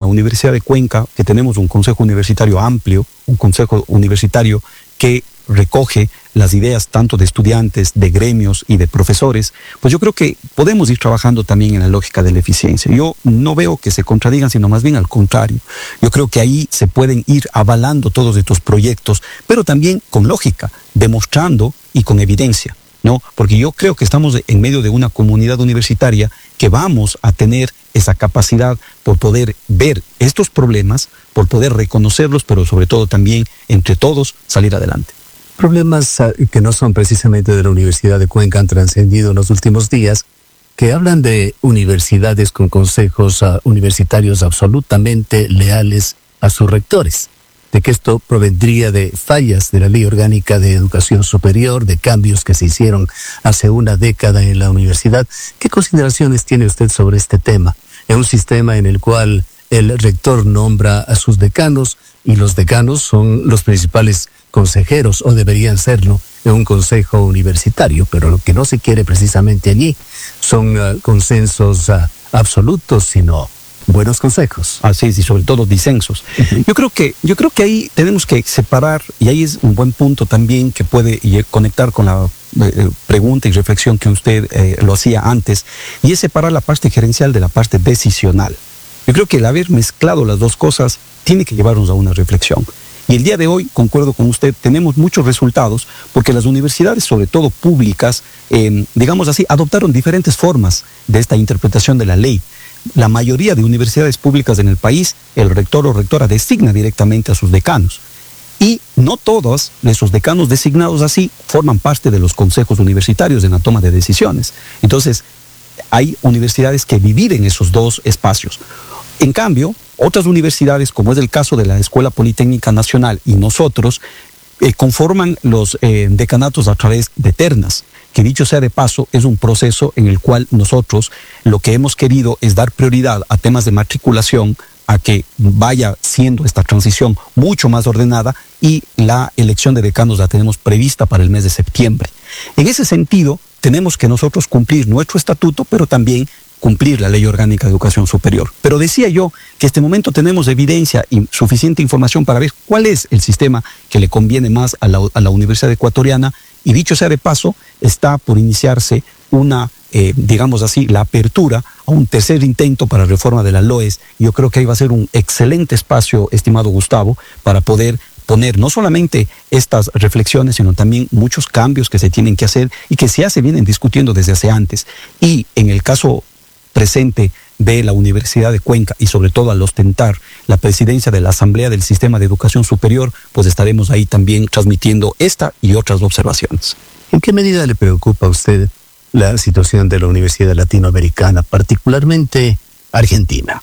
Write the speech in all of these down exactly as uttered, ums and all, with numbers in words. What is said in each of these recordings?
Universidad de Cuenca, que tenemos un consejo universitario amplio, un consejo universitario que recoge las ideas tanto de estudiantes, de gremios y de profesores, pues yo creo que podemos ir trabajando también en la lógica de la eficiencia. Yo no veo que se contradigan, sino más bien al contrario. Yo creo que ahí se pueden ir avalando todos estos proyectos, pero también con lógica, demostrando y con evidencia, ¿no? Porque yo creo que estamos en medio de una comunidad universitaria que vamos a tener esa capacidad por poder ver estos problemas, por poder reconocerlos, pero sobre todo también entre todos salir adelante. Problemas uh, que no son precisamente de la Universidad de Cuenca han trascendido en los últimos días, que hablan de universidades con consejos uh, universitarios absolutamente leales a sus rectores, de que esto provendría de fallas de la Ley Orgánica de Educación Superior, de cambios que se hicieron hace una década en la universidad. ¿Qué consideraciones tiene usted sobre este tema? En un sistema en el cual el rector nombra a sus decanos y los decanos son los principales consejeros, o deberían serlo, en un consejo universitario, pero lo que no se quiere precisamente allí son uh, consensos uh, absolutos, sino buenos consejos. Así es, y sobre todo disensos. Uh-huh. Yo creo que, yo creo que ahí tenemos que separar, y ahí es un buen punto también que puede conectar con la eh, pregunta y reflexión que usted eh, lo hacía antes, y es separar la parte gerencial de la parte decisional. Yo creo que el haber mezclado las dos cosas tiene que llevarnos a una reflexión. Y el día de hoy, concuerdo con usted, tenemos muchos resultados porque las universidades, sobre todo públicas, eh, digamos así, adoptaron diferentes formas de esta interpretación de la ley. La mayoría de universidades públicas en el país, el rector o rectora designa directamente a sus decanos. Y no todos esos decanos designados así forman parte de los consejos universitarios en la toma de decisiones. Entonces, hay universidades que dividen esos dos espacios. En cambio, otras universidades, como es el caso de la Escuela Politécnica Nacional y nosotros, eh, conforman los eh, decanatos a través de ternas, que dicho sea de paso, es un proceso en el cual nosotros lo que hemos querido es dar prioridad a temas de matriculación, a que vaya siendo esta transición mucho más ordenada, y la elección de decanos la tenemos prevista para el mes de septiembre. En ese sentido, tenemos que nosotros cumplir nuestro estatuto, pero también cumplir la Ley Orgánica de Educación Superior. Pero decía yo que en este momento tenemos evidencia y suficiente información para ver cuál es el sistema que le conviene más a la, a la Universidad Ecuatoriana, y dicho sea de paso, está por iniciarse una, eh, digamos así, la apertura a un tercer intento para reforma de la L O E S. Yo creo que ahí va a ser un excelente espacio, estimado Gustavo, para poder poner no solamente estas reflexiones, sino también muchos cambios que se tienen que hacer y que ya se vienen discutiendo desde hace antes. Y en el caso presente de la Universidad de Cuenca, y sobre todo al ostentar la presidencia de la Asamblea del Sistema de Educación Superior, pues estaremos ahí también transmitiendo esta y otras observaciones. ¿En qué medida le preocupa a usted la situación de la Universidad Latinoamericana, particularmente Argentina?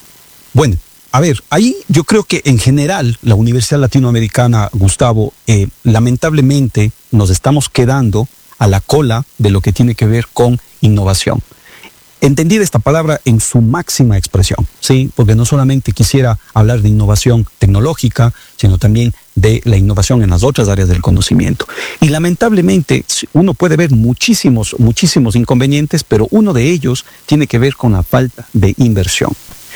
Bueno, a ver, ahí yo creo que en general la Universidad Latinoamericana, Gustavo, eh, lamentablemente nos estamos quedando a la cola de lo que tiene que ver con innovación. Entendida esta palabra en su máxima expresión, ¿sí? Porque no solamente quisiera hablar de innovación tecnológica, sino también de la innovación en las otras áreas del conocimiento. Y lamentablemente uno puede ver muchísimos, muchísimos inconvenientes, pero uno de ellos tiene que ver con la falta de inversión.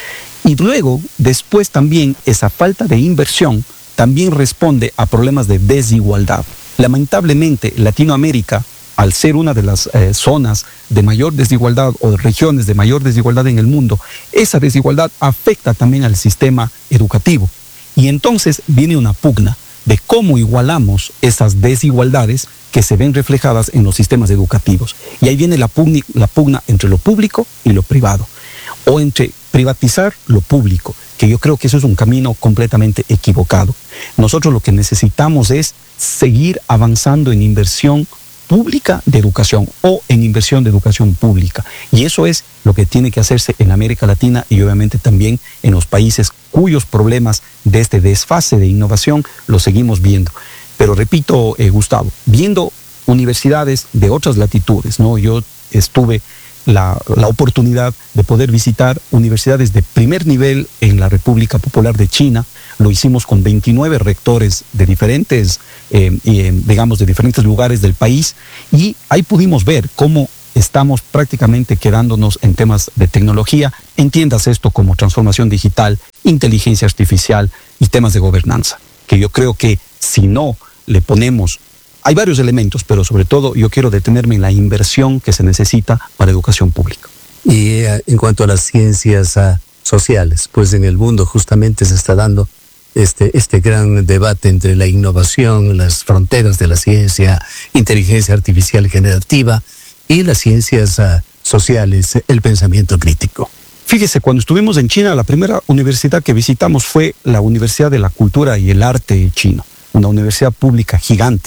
Y luego, después también, esa falta de inversión también responde a problemas de desigualdad. Lamentablemente, Latinoamérica, al ser una de las eh, zonas de mayor desigualdad o de regiones de mayor desigualdad en el mundo, esa desigualdad afecta también al sistema educativo. Y entonces viene una pugna de cómo igualamos esas desigualdades que se ven reflejadas en los sistemas educativos. Y ahí viene la pugna, la pugna entre lo público y lo privado, o entre privatizar lo público, que yo creo que eso es un camino completamente equivocado. Nosotros lo que necesitamos es seguir avanzando en inversión pública de educación o en inversión de educación pública. Y eso es lo que tiene que hacerse en América Latina y obviamente también en los países cuyos problemas de este desfase de innovación los seguimos viendo. Pero repito, eh, Gustavo, viendo universidades de otras latitudes, ¿no? Yo estuve la, la oportunidad de poder visitar universidades de primer nivel en la República Popular de China. Lo hicimos con veintinueve rectores de diferentes, eh, eh, digamos, de diferentes lugares del país, y ahí pudimos ver cómo estamos prácticamente quedándonos en temas de tecnología. Entiendas esto como transformación digital, inteligencia artificial y temas de gobernanza, que yo creo que si no le ponemos, hay varios elementos, pero sobre todo yo quiero detenerme en la inversión que se necesita para educación pública. Y eh, en cuanto a las ciencias uh, sociales, pues en el mundo justamente se está dando este, este gran debate entre la innovación, las fronteras de la ciencia, inteligencia artificial generativa y las ciencias uh, sociales, el pensamiento crítico. Fíjese, cuando estuvimos en China, la primera universidad que visitamos fue la Universidad de la Cultura y el Arte chino, una universidad pública gigante.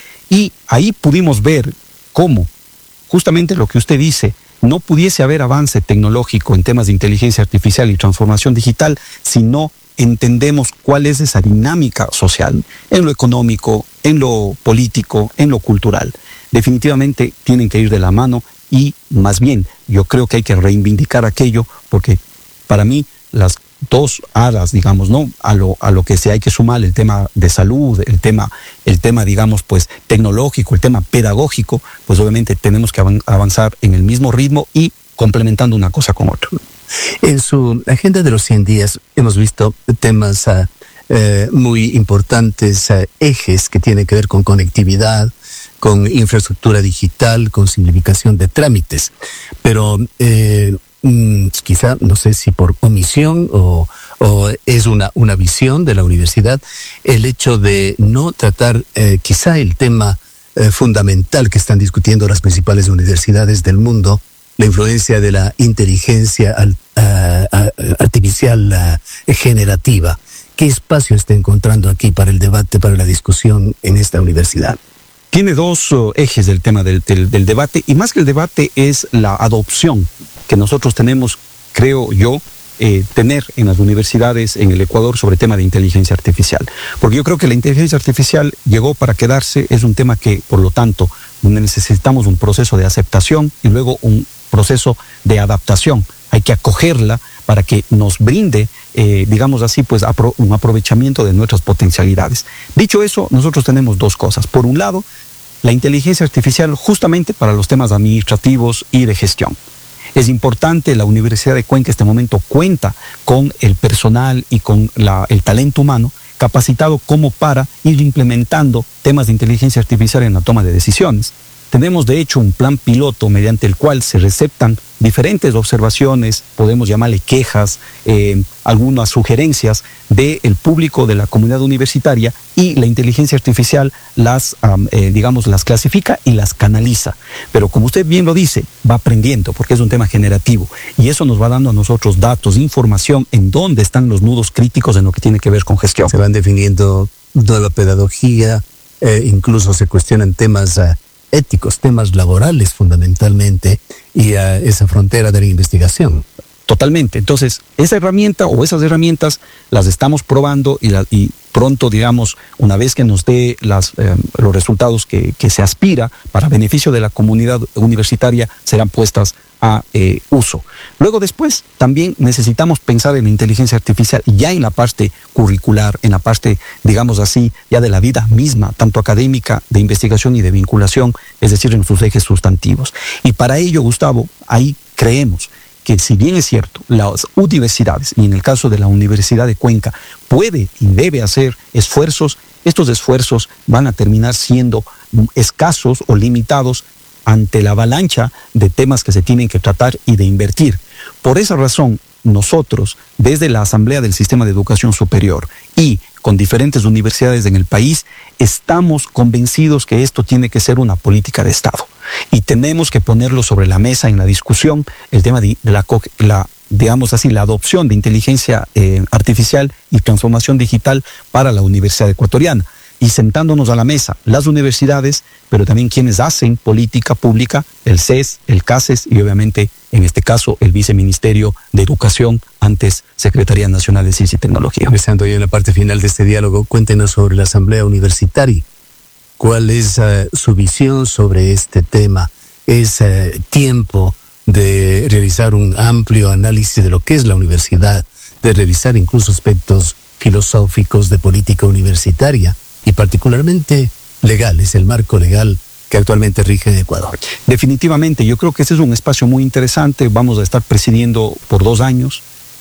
Y ahí pudimos ver cómo, justamente lo que usted dice, no pudiese haber avance tecnológico en temas de inteligencia artificial y transformación digital si no entendemos cuál es esa dinámica social, en lo económico, en lo político, en lo cultural. Definitivamente tienen que ir de la mano. Y más bien, yo creo que hay que reivindicar aquello, porque para mí las dos alas, digamos, ¿no? A lo, a lo que se hay que sumar el tema de salud, el tema, el tema, digamos, pues tecnológico, el tema pedagógico, pues obviamente tenemos que avanzar en el mismo ritmo y complementando una cosa con otra. En su agenda de los cien días hemos visto temas uh, eh, muy importantes, uh, ejes que tienen que ver con conectividad, con infraestructura digital, con simplificación de trámites. Pero eh, mm, quizá, no sé si por omisión o, o es una, una visión de la universidad, el hecho de no tratar eh, quizá el tema eh, fundamental que están discutiendo las principales universidades del mundo, la influencia de la inteligencia al, uh, uh, artificial uh, generativa. ¿Qué espacio está encontrando aquí para el debate, para la discusión en esta universidad? Tiene dos uh, ejes del tema del, del, del debate, y más que el debate es la adopción que nosotros tenemos, creo yo, eh, tener en las universidades en el Ecuador sobre el tema de inteligencia artificial. Porque yo creo que la inteligencia artificial llegó para quedarse, es un tema que, por lo tanto, necesitamos un proceso de aceptación y luego un proceso de adaptación. Hay que acogerla para que nos brinde, eh, digamos así, pues apro- un aprovechamiento de nuestras potencialidades. Dicho eso, nosotros tenemos dos cosas. Por un lado, la inteligencia artificial justamente para los temas administrativos y de gestión. Es importante, la Universidad de Cuenca en este momento cuenta con el personal y con la, el talento humano capacitado como para ir implementando temas de inteligencia artificial en la toma de decisiones. Tenemos de hecho un plan piloto mediante el cual se receptan diferentes observaciones, podemos llamarle quejas, eh, algunas sugerencias del público de la comunidad universitaria, y la inteligencia artificial las, um, eh, digamos, las clasifica y las canaliza. Pero como usted bien lo dice, va aprendiendo porque es un tema generativo y eso nos va dando a nosotros datos, información en dónde están los nudos críticos en lo que tiene que ver con gestión. Se van definiendo nueva pedagogía, eh, incluso se cuestionan temas Uh, éticos, temas laborales fundamentalmente, y a esa frontera de la investigación. Totalmente. Entonces, esa herramienta o esas herramientas las estamos probando y, la, y pronto, digamos, una vez que nos dé las, eh, los resultados que, que se aspira para beneficio de la comunidad universitaria, serán puestas a eh, uso. Luego después también necesitamos pensar en la inteligencia artificial ya en la parte curricular, en la parte, digamos así, ya de la vida misma, tanto académica, de investigación y de vinculación, es decir, en sus ejes sustantivos. Y para ello, Gustavo, ahí creemos que si bien es cierto, las universidades, y en el caso de la Universidad de Cuenca, puede y debe hacer esfuerzos, estos esfuerzos van a terminar siendo escasos o limitados ante la avalancha de temas que se tienen que tratar y de invertir. Por esa razón, nosotros, desde la Asamblea del Sistema de Educación Superior y con diferentes universidades en el país, estamos convencidos que esto tiene que ser una política de Estado. Y tenemos que ponerlo sobre la mesa en la discusión, el tema de la, la digamos así, la adopción de inteligencia eh, artificial y transformación digital para la Universidad Ecuatoriana. Y sentándonos a la mesa, las universidades, pero también quienes hacen política pública, el C E S, el CASES y obviamente, en este caso, el Viceministerio de Educación, antes Secretaría Nacional de Ciencia y Tecnología. Empezando ya en la parte final de este diálogo, cuéntenos sobre la Asamblea Universitaria. ¿Cuál es uh, su visión sobre este tema? ¿Es uh, tiempo de realizar un amplio análisis de lo que es la universidad, de revisar incluso aspectos filosóficos de política universitaria y particularmente legales, el marco legal que actualmente rige en Ecuador? Definitivamente, yo creo que ese es un espacio muy interesante. Vamos a estar presidiendo por dos años.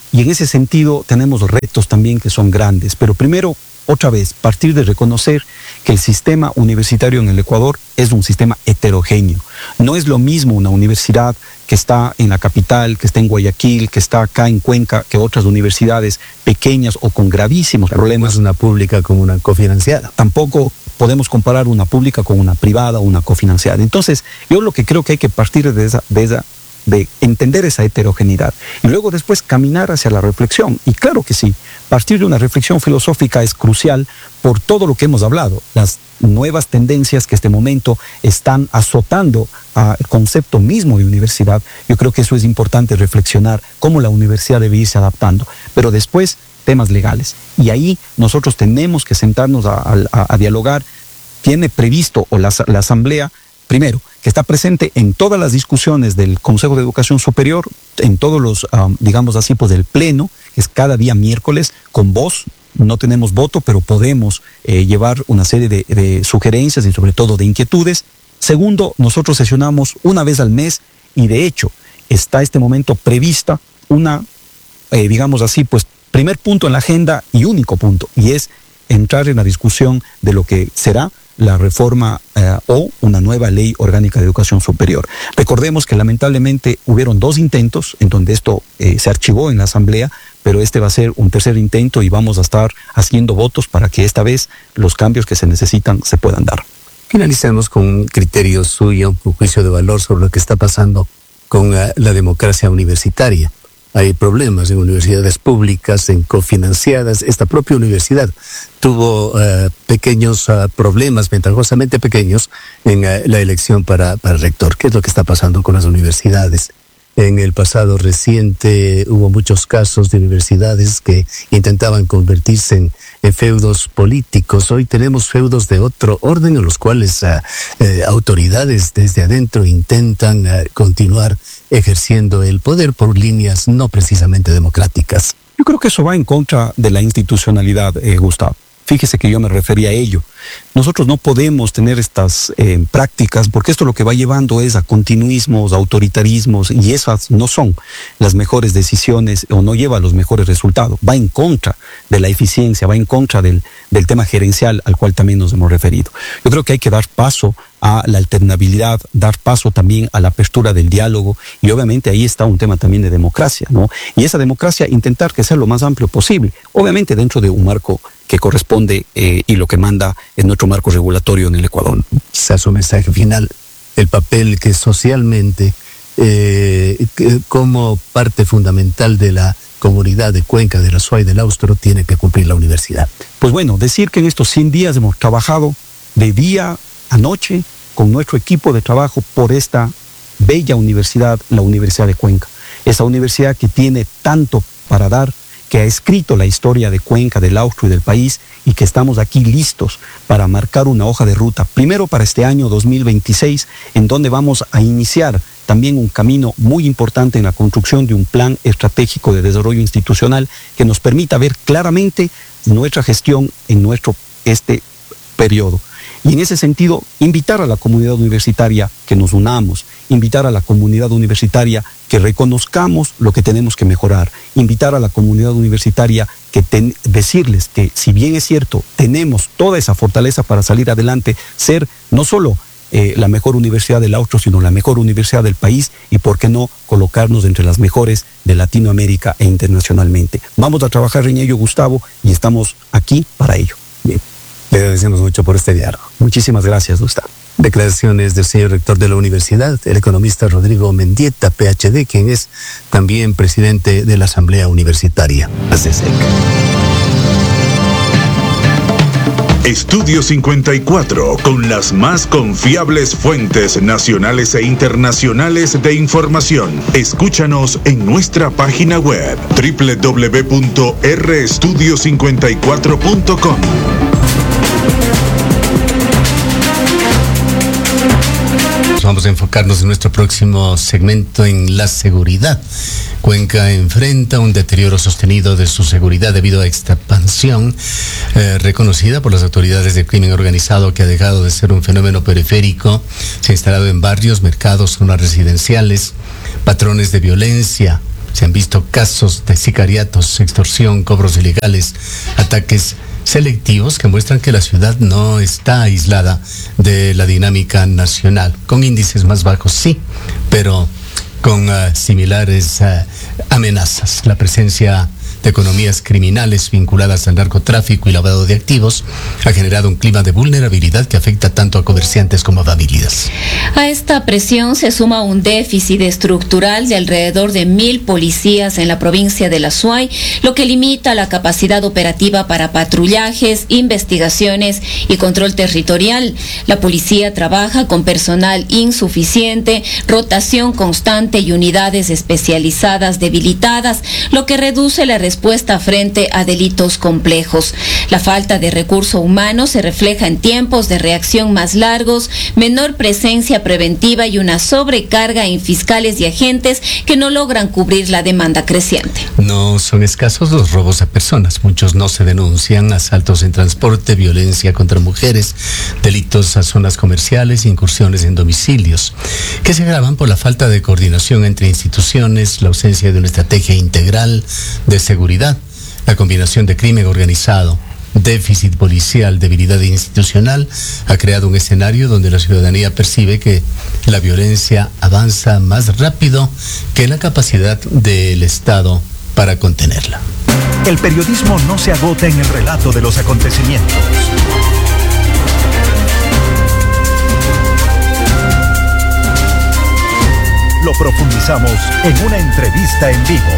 y en ese sentido tenemos retos también que son grandes. Pero primero, otra vez, partir de reconocer que el sistema universitario en el Ecuador es un sistema heterogéneo. No es lo mismo una universidad que está en la capital, que está en Guayaquil, que está acá en Cuenca, que otras universidades pequeñas o con gravísimos problemas. No es una pública como una cofinanciada. Tampoco podemos comparar una pública con una privada o una cofinanciada. Entonces, yo lo que creo que hay que partir de esa, de esa de entender esa heterogeneidad y luego después caminar hacia la reflexión. Y claro que sí, partir de una reflexión filosófica es crucial por todo lo que hemos hablado, las nuevas tendencias que este momento están azotando al concepto mismo de universidad. Yo creo que eso es importante, reflexionar cómo la universidad debe irse adaptando, pero después temas legales. Y ahí nosotros tenemos que sentarnos a, a, a dialogar. Tiene previsto o la, la Asamblea, primero, que está presente en todas las discusiones del Consejo de Educación Superior, en todos los, um, digamos así, pues del Pleno, que es cada día miércoles, con voz. No tenemos voto, pero podemos eh, llevar una serie de, de sugerencias y sobre todo de inquietudes. Segundo, nosotros sesionamos una vez al mes y de hecho está este momento prevista una, eh, digamos así, pues primer punto en la agenda y único punto, y es entrar en la discusión de lo que será la reforma eh, o una nueva ley orgánica de educación superior. Recordemos que lamentablemente hubieron dos intentos en donde esto eh, se archivó en la Asamblea, pero este va a ser un tercer intento y vamos a estar haciendo votos para que esta vez los cambios que se necesitan se puedan dar. Finalicemos con un criterio suyo, un juicio de valor sobre lo que está pasando con uh, la democracia universitaria. Hay problemas en universidades públicas, en cofinanciadas. Esta propia universidad tuvo uh, pequeños uh, problemas, ventajosamente pequeños, en uh, la elección para, para rector. ¿Qué es lo que está pasando con las universidades? En el pasado reciente hubo muchos casos de universidades que intentaban convertirse en, en feudos políticos. Hoy tenemos feudos de otro orden en los cuales uh, eh, autoridades desde adentro intentan uh, continuar ejerciendo el poder por líneas no precisamente democráticas. Yo creo que eso va en contra de la institucionalidad, eh, Gustavo. Fíjese que yo me refería a ello. Nosotros no podemos tener estas eh, prácticas porque esto lo que va llevando es a continuismos, autoritarismos, y esas no son las mejores decisiones o no lleva a los mejores resultados. Va en contra de la eficiencia, va en contra del, del tema gerencial al cual también nos hemos referido. Yo creo que hay que dar paso a la alternabilidad, dar paso también a la apertura del diálogo, y obviamente ahí está un tema también de democracia, ¿no? Y esa democracia intentar que sea lo más amplio posible, obviamente dentro de un marco que corresponde eh, y lo que manda en nuestro marco regulatorio en el Ecuador. Quizás su mensaje final, el papel que socialmente, eh, que como parte fundamental de la comunidad de Cuenca, de la S U A y del Austro, tiene que cumplir la universidad. Pues bueno, decir que en estos cien días hemos trabajado de día a noche con nuestro equipo de trabajo por esta bella universidad, la Universidad de Cuenca. Esa universidad que tiene tanto para dar, que ha escrito la historia de Cuenca, del Austro y del país, y que estamos aquí listos para marcar una hoja de ruta, primero para este año dos mil veintiséis, en donde vamos a iniciar también un camino muy importante en la construcción de un plan estratégico de desarrollo institucional que nos permita ver claramente nuestra gestión en nuestro este periodo. Y en ese sentido, invitar a la comunidad universitaria que nos unamos, invitar a la comunidad universitaria que reconozcamos lo que tenemos que mejorar, invitar a la comunidad universitaria que ten, decirles que si bien es cierto, tenemos toda esa fortaleza para salir adelante, ser no solo eh, la mejor universidad del Austro, sino la mejor universidad del país, y por qué no colocarnos entre las mejores de Latinoamérica e internacionalmente. Vamos a trabajar en ello, Gustavo, y estamos aquí para ello. Bien. Le agradecemos mucho por este diálogo. Muchísimas gracias, Gustavo. Declaraciones del señor rector de la universidad, el economista Rodrigo Mendieta, P H D, quien es también presidente de la Asamblea Universitaria, A C S E C. Estudio cincuenta y cuatro, con las más confiables fuentes nacionales e internacionales de información. Escúchanos en nuestra página web doble u doble u doble u punto r estudio cincuenta y cuatro punto com. Vamos a enfocarnos en nuestro próximo segmento en la seguridad. Cuenca enfrenta un deterioro sostenido de su seguridad debido a esta expansión eh, reconocida por las autoridades del crimen organizado, que ha dejado de ser un fenómeno periférico, se ha instalado en barrios, mercados, zonas residenciales, patrones de violencia, Se han visto casos de sicariatos, extorsión, cobros ilegales, ataques selectivos que muestran que la ciudad no está aislada de la dinámica nacional, con índices más bajos, sí, pero con uh, similares uh, amenazas. La presencia de economías criminales vinculadas al narcotráfico y lavado de activos ha generado un clima de vulnerabilidad que afecta tanto a comerciantes como a familias. A esta presión se suma un déficit estructural de alrededor de mil policías en la provincia de La Suay, lo que limita la capacidad operativa para patrullajes, investigaciones y control territorial. La policía trabaja con personal insuficiente, rotación constante y unidades especializadas debilitadas, lo que reduce la respuesta frente a delitos complejos. La falta de recurso humano se refleja en tiempos de reacción más largos, menor presencia preventiva y una sobrecarga en fiscales y agentes que no logran cubrir la demanda creciente. No son escasos los robos a personas, muchos no se denuncian: asaltos en transporte, violencia contra mujeres, delitos a zonas comerciales, incursiones en domicilios, que se agravan por la falta de coordinación entre instituciones, la ausencia de una estrategia integral de seguridad, la combinación de crimen organizado, déficit policial, debilidad institucional, ha creado un escenario donde la ciudadanía percibe que la violencia avanza más rápido que la capacidad del Estado para contenerla. El periodismo no se agota en el relato de los acontecimientos. Lo profundizamos en una entrevista en vivo.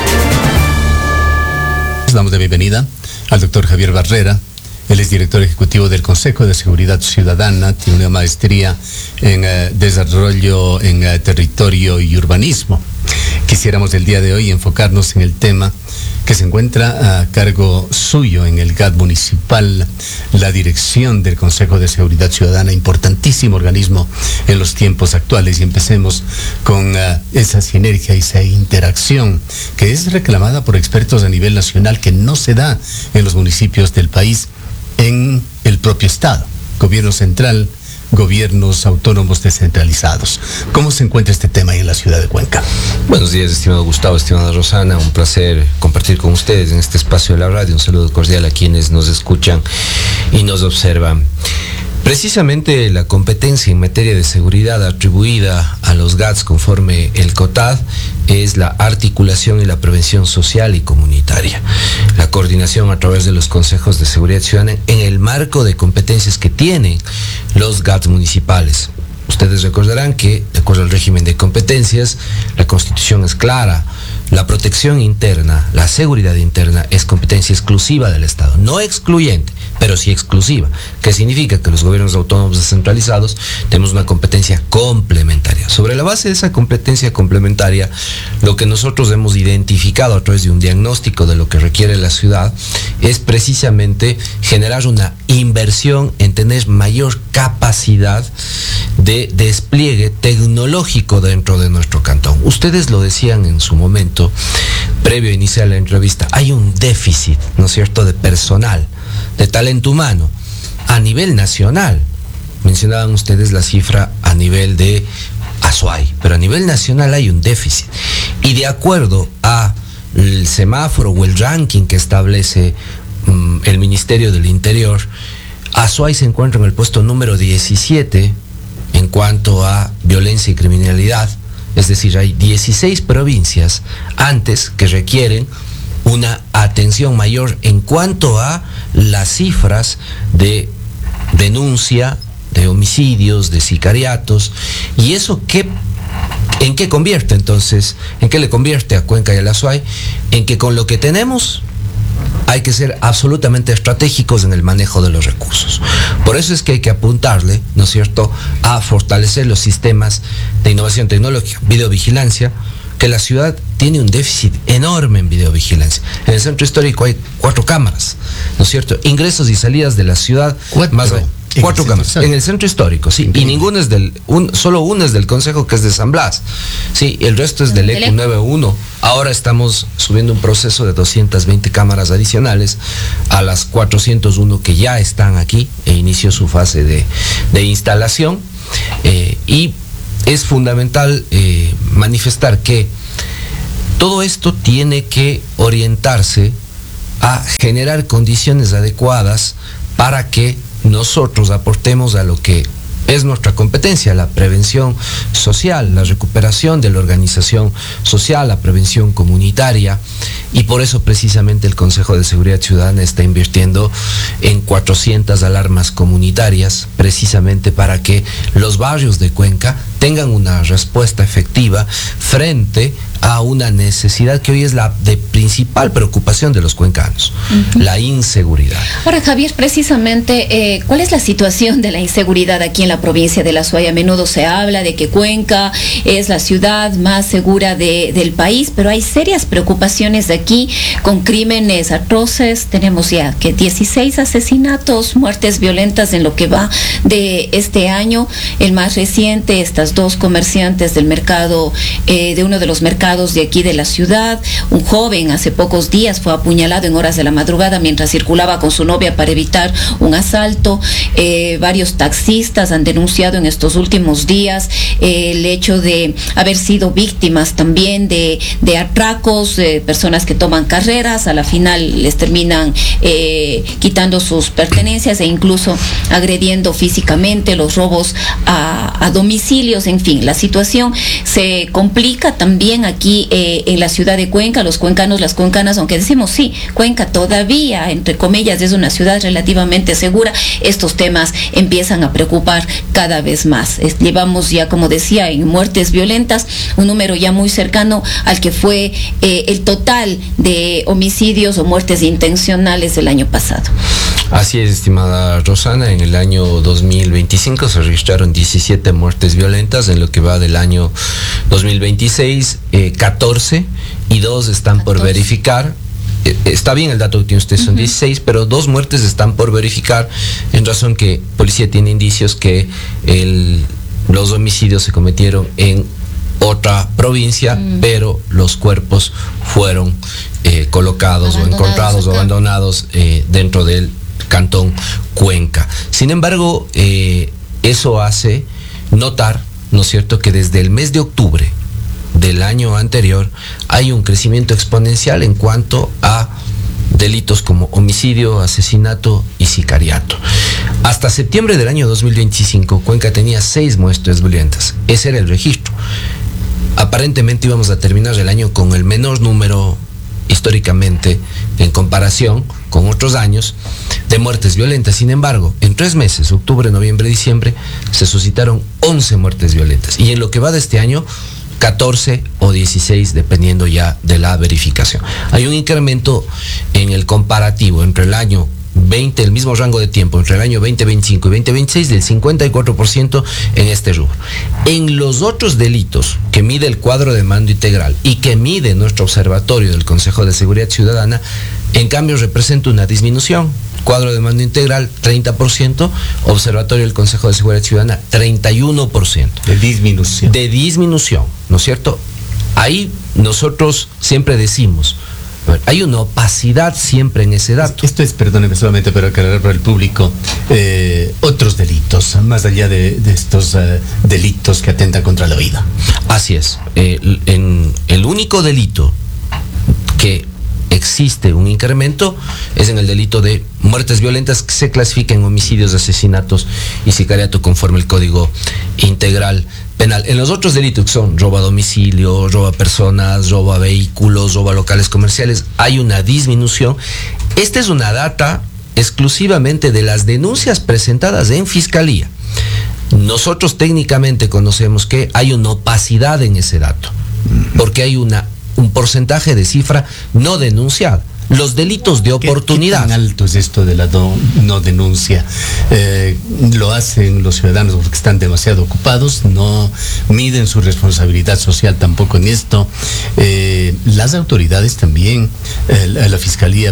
Damos de bienvenida al doctor Javier Barrera. Él es director ejecutivo del Consejo de Seguridad Ciudadana, tiene una maestría en uh, desarrollo en uh, territorio y urbanismo. Quisiéramos el día de hoy enfocarnos en el tema que se encuentra a cargo suyo en el G A T municipal, la dirección del Consejo de Seguridad Ciudadana, importantísimo organismo en los tiempos actuales, y empecemos con uh, esa sinergia y esa interacción que es reclamada por expertos a nivel nacional, que no se da en los municipios del país, en el propio Estado, gobierno central, gobiernos autónomos descentralizados. ¿Cómo se encuentra este tema ahí en la ciudad de Cuenca? Buenos días, estimado Gustavo, estimada Rosana, un placer compartir con ustedes en este espacio de la radio. Un saludo cordial a quienes nos escuchan y nos observan. Precisamente la competencia en materia de seguridad atribuida a los G A Ts conforme el C O T A D es la articulación y la prevención social y comunitaria. La coordinación a través de los consejos de seguridad ciudadana en el marco de competencias que tienen los G A Ts municipales. Ustedes recordarán que, de acuerdo al régimen de competencias, la Constitución es clara. La protección interna, la seguridad interna es competencia exclusiva del Estado, no excluyente, pero sí exclusiva, que significa que los gobiernos autónomos descentralizados tenemos una competencia complementaria. Sobre la base de esa competencia complementaria, lo que nosotros hemos identificado a través de un diagnóstico de lo que requiere la ciudad es precisamente generar una inversión en tener mayor capacidad de despliegue tecnológico dentro de nuestro cantón. Ustedes lo decían en su momento, previo a iniciar la entrevista, hay un déficit, ¿no es cierto?, de personal, de talento humano, a nivel nacional. Mencionaban ustedes la cifra a nivel de Azuay, pero a nivel nacional hay un déficit. Y de acuerdo a el semáforo o el ranking que establece um, el Ministerio del Interior, Azuay se encuentra en el puesto número diecisiete en cuanto a violencia y criminalidad. Es decir, hay dieciséis provincias antes que requieren una atención mayor en cuanto a las cifras de denuncia, de homicidios, de sicariatos. ¿Y eso qué, en qué convierte entonces? ¿En qué le convierte a Cuenca y a la Azuay? En que con lo que tenemos hay que ser absolutamente estratégicos en el manejo de los recursos. Por eso es que hay que apuntarle, ¿no es cierto?, a fortalecer los sistemas de innovación tecnológica, videovigilancia, que la ciudad tiene un déficit enorme en videovigilancia. En el centro histórico hay cuatro cámaras, ¿no es cierto? Ingresos y salidas de la ciudad, cuatro, más aún. Cuatro cámaras en el centro histórico, sí, y ninguna es del, un, solo una es del Consejo, que es de San Blas, sí, el resto es del E C U nueve uno. Ahora estamos subiendo un proceso de doscientas veinte cámaras adicionales a las cuatrocientos uno que ya están aquí e inició su fase de, de instalación, eh, y es fundamental eh, manifestar que Todo esto tiene que orientarse a generar condiciones adecuadas para que nosotros aportemos a lo que es nuestra competencia, la prevención social, la recuperación de la organización social, la prevención comunitaria, y por eso precisamente el Consejo de Seguridad Ciudadana está invirtiendo en cuatrocientas alarmas comunitarias, precisamente para que los barrios de Cuenca tengan una respuesta efectiva frente a una necesidad que hoy es la de principal preocupación de los cuencanos, uh-huh. la inseguridad. Ahora, Javier, precisamente, eh, ¿cuál es la situación de la inseguridad aquí en la provincia de La Suay? A menudo se habla de que Cuenca es la ciudad más segura de, del país, pero hay serias preocupaciones de aquí con crímenes atroces. Tenemos ya que dieciséis asesinatos, muertes violentas en lo que va de este año. El más reciente, estas dos comerciantes del mercado, eh, de uno de los mercados de aquí de la ciudad. Un joven hace pocos días fue apuñalado en horas de la madrugada mientras circulaba con su novia para evitar un asalto. Eh, varios taxistas han denunciado en estos últimos días eh, el hecho de haber sido víctimas también de, de atracos, de personas que toman carreras, a la final les terminan eh, quitando sus pertenencias e incluso agrediendo físicamente, los robos a, a domicilios. En fin, la situación se complica también aquí aquí eh, en la ciudad de Cuenca. Los cuencanos, las cuencanas, aunque decimos sí, Cuenca todavía, entre comillas, es una ciudad relativamente segura, estos temas empiezan a preocupar cada vez más. Es, llevamos ya, como decía, en muertes violentas, un número ya muy cercano al que fue eh, el total de homicidios o muertes intencionales del año pasado. Así es, estimada Rosana, en el año dos mil veinticinco se registraron diecisiete muertes violentas, en lo que va del año dos mil veintiséis, eh, catorce, y dos están por verificar. Eh, está bien el dato que tiene usted, son uh-huh. dieciséis, pero dos muertes están por verificar, en razón que policía tiene indicios que el, los homicidios se cometieron en otra provincia, mm. pero los cuerpos fueron eh, colocados o encontrados acá. o abandonados eh, dentro del Cantón Cuenca. Sin embargo, eh, eso hace notar, ¿no es cierto?, que desde el mes de octubre del año anterior hay un crecimiento exponencial en cuanto a delitos como homicidio, asesinato y sicariato. Hasta septiembre del año dos mil veinticinco, Cuenca tenía seis muertes violentas. Ese era el registro. Aparentemente íbamos a terminar el año con el menor número históricamente en comparación con otros años de muertes violentas. Sin embargo, en tres meses, octubre, noviembre, diciembre, se suscitaron once muertes violentas, y en lo que va de este año, catorce o dieciséis, dependiendo ya de la verificación. Hay un incremento en el comparativo entre el año veinte, el mismo rango de tiempo, entre el año veinte veinticinco y veinte veintiséis, del cincuenta y cuatro por ciento en este rubro. En los otros delitos que mide el cuadro de mando integral y que mide nuestro observatorio del Consejo de Seguridad Ciudadana, en cambio representa una disminución. Cuadro de mando integral, treinta por ciento, observatorio del Consejo de Seguridad Ciudadana, treinta y uno por ciento. De disminución. De disminución, ¿no es cierto? Ahí nosotros siempre decimos, hay una opacidad siempre en ese dato. Esto es, perdóneme solamente para aclarar para el público, eh, otros delitos, más allá de, de estos uh, delitos que atentan contra la vida. Así es. Eh, en el único delito que existe un incremento es en el delito de muertes violentas, que se clasifica en homicidios, asesinatos y sicariato conforme el Código Integral Penal. En los otros delitos, que son robo a domicilio, robo a personas, robo a vehículos, robo a locales comerciales, hay una disminución. Esta es una data exclusivamente de las denuncias presentadas en Fiscalía. Nosotros técnicamente conocemos que hay una opacidad en ese dato, porque hay una un porcentaje de cifra no denunciada. Los delitos de oportunidad. ¿Qué tan alto es esto de la no, no denuncia? Eh, lo hacen los ciudadanos porque están demasiado ocupados, no miden su responsabilidad social tampoco en esto. Eh, las autoridades también, eh, la, la Fiscalía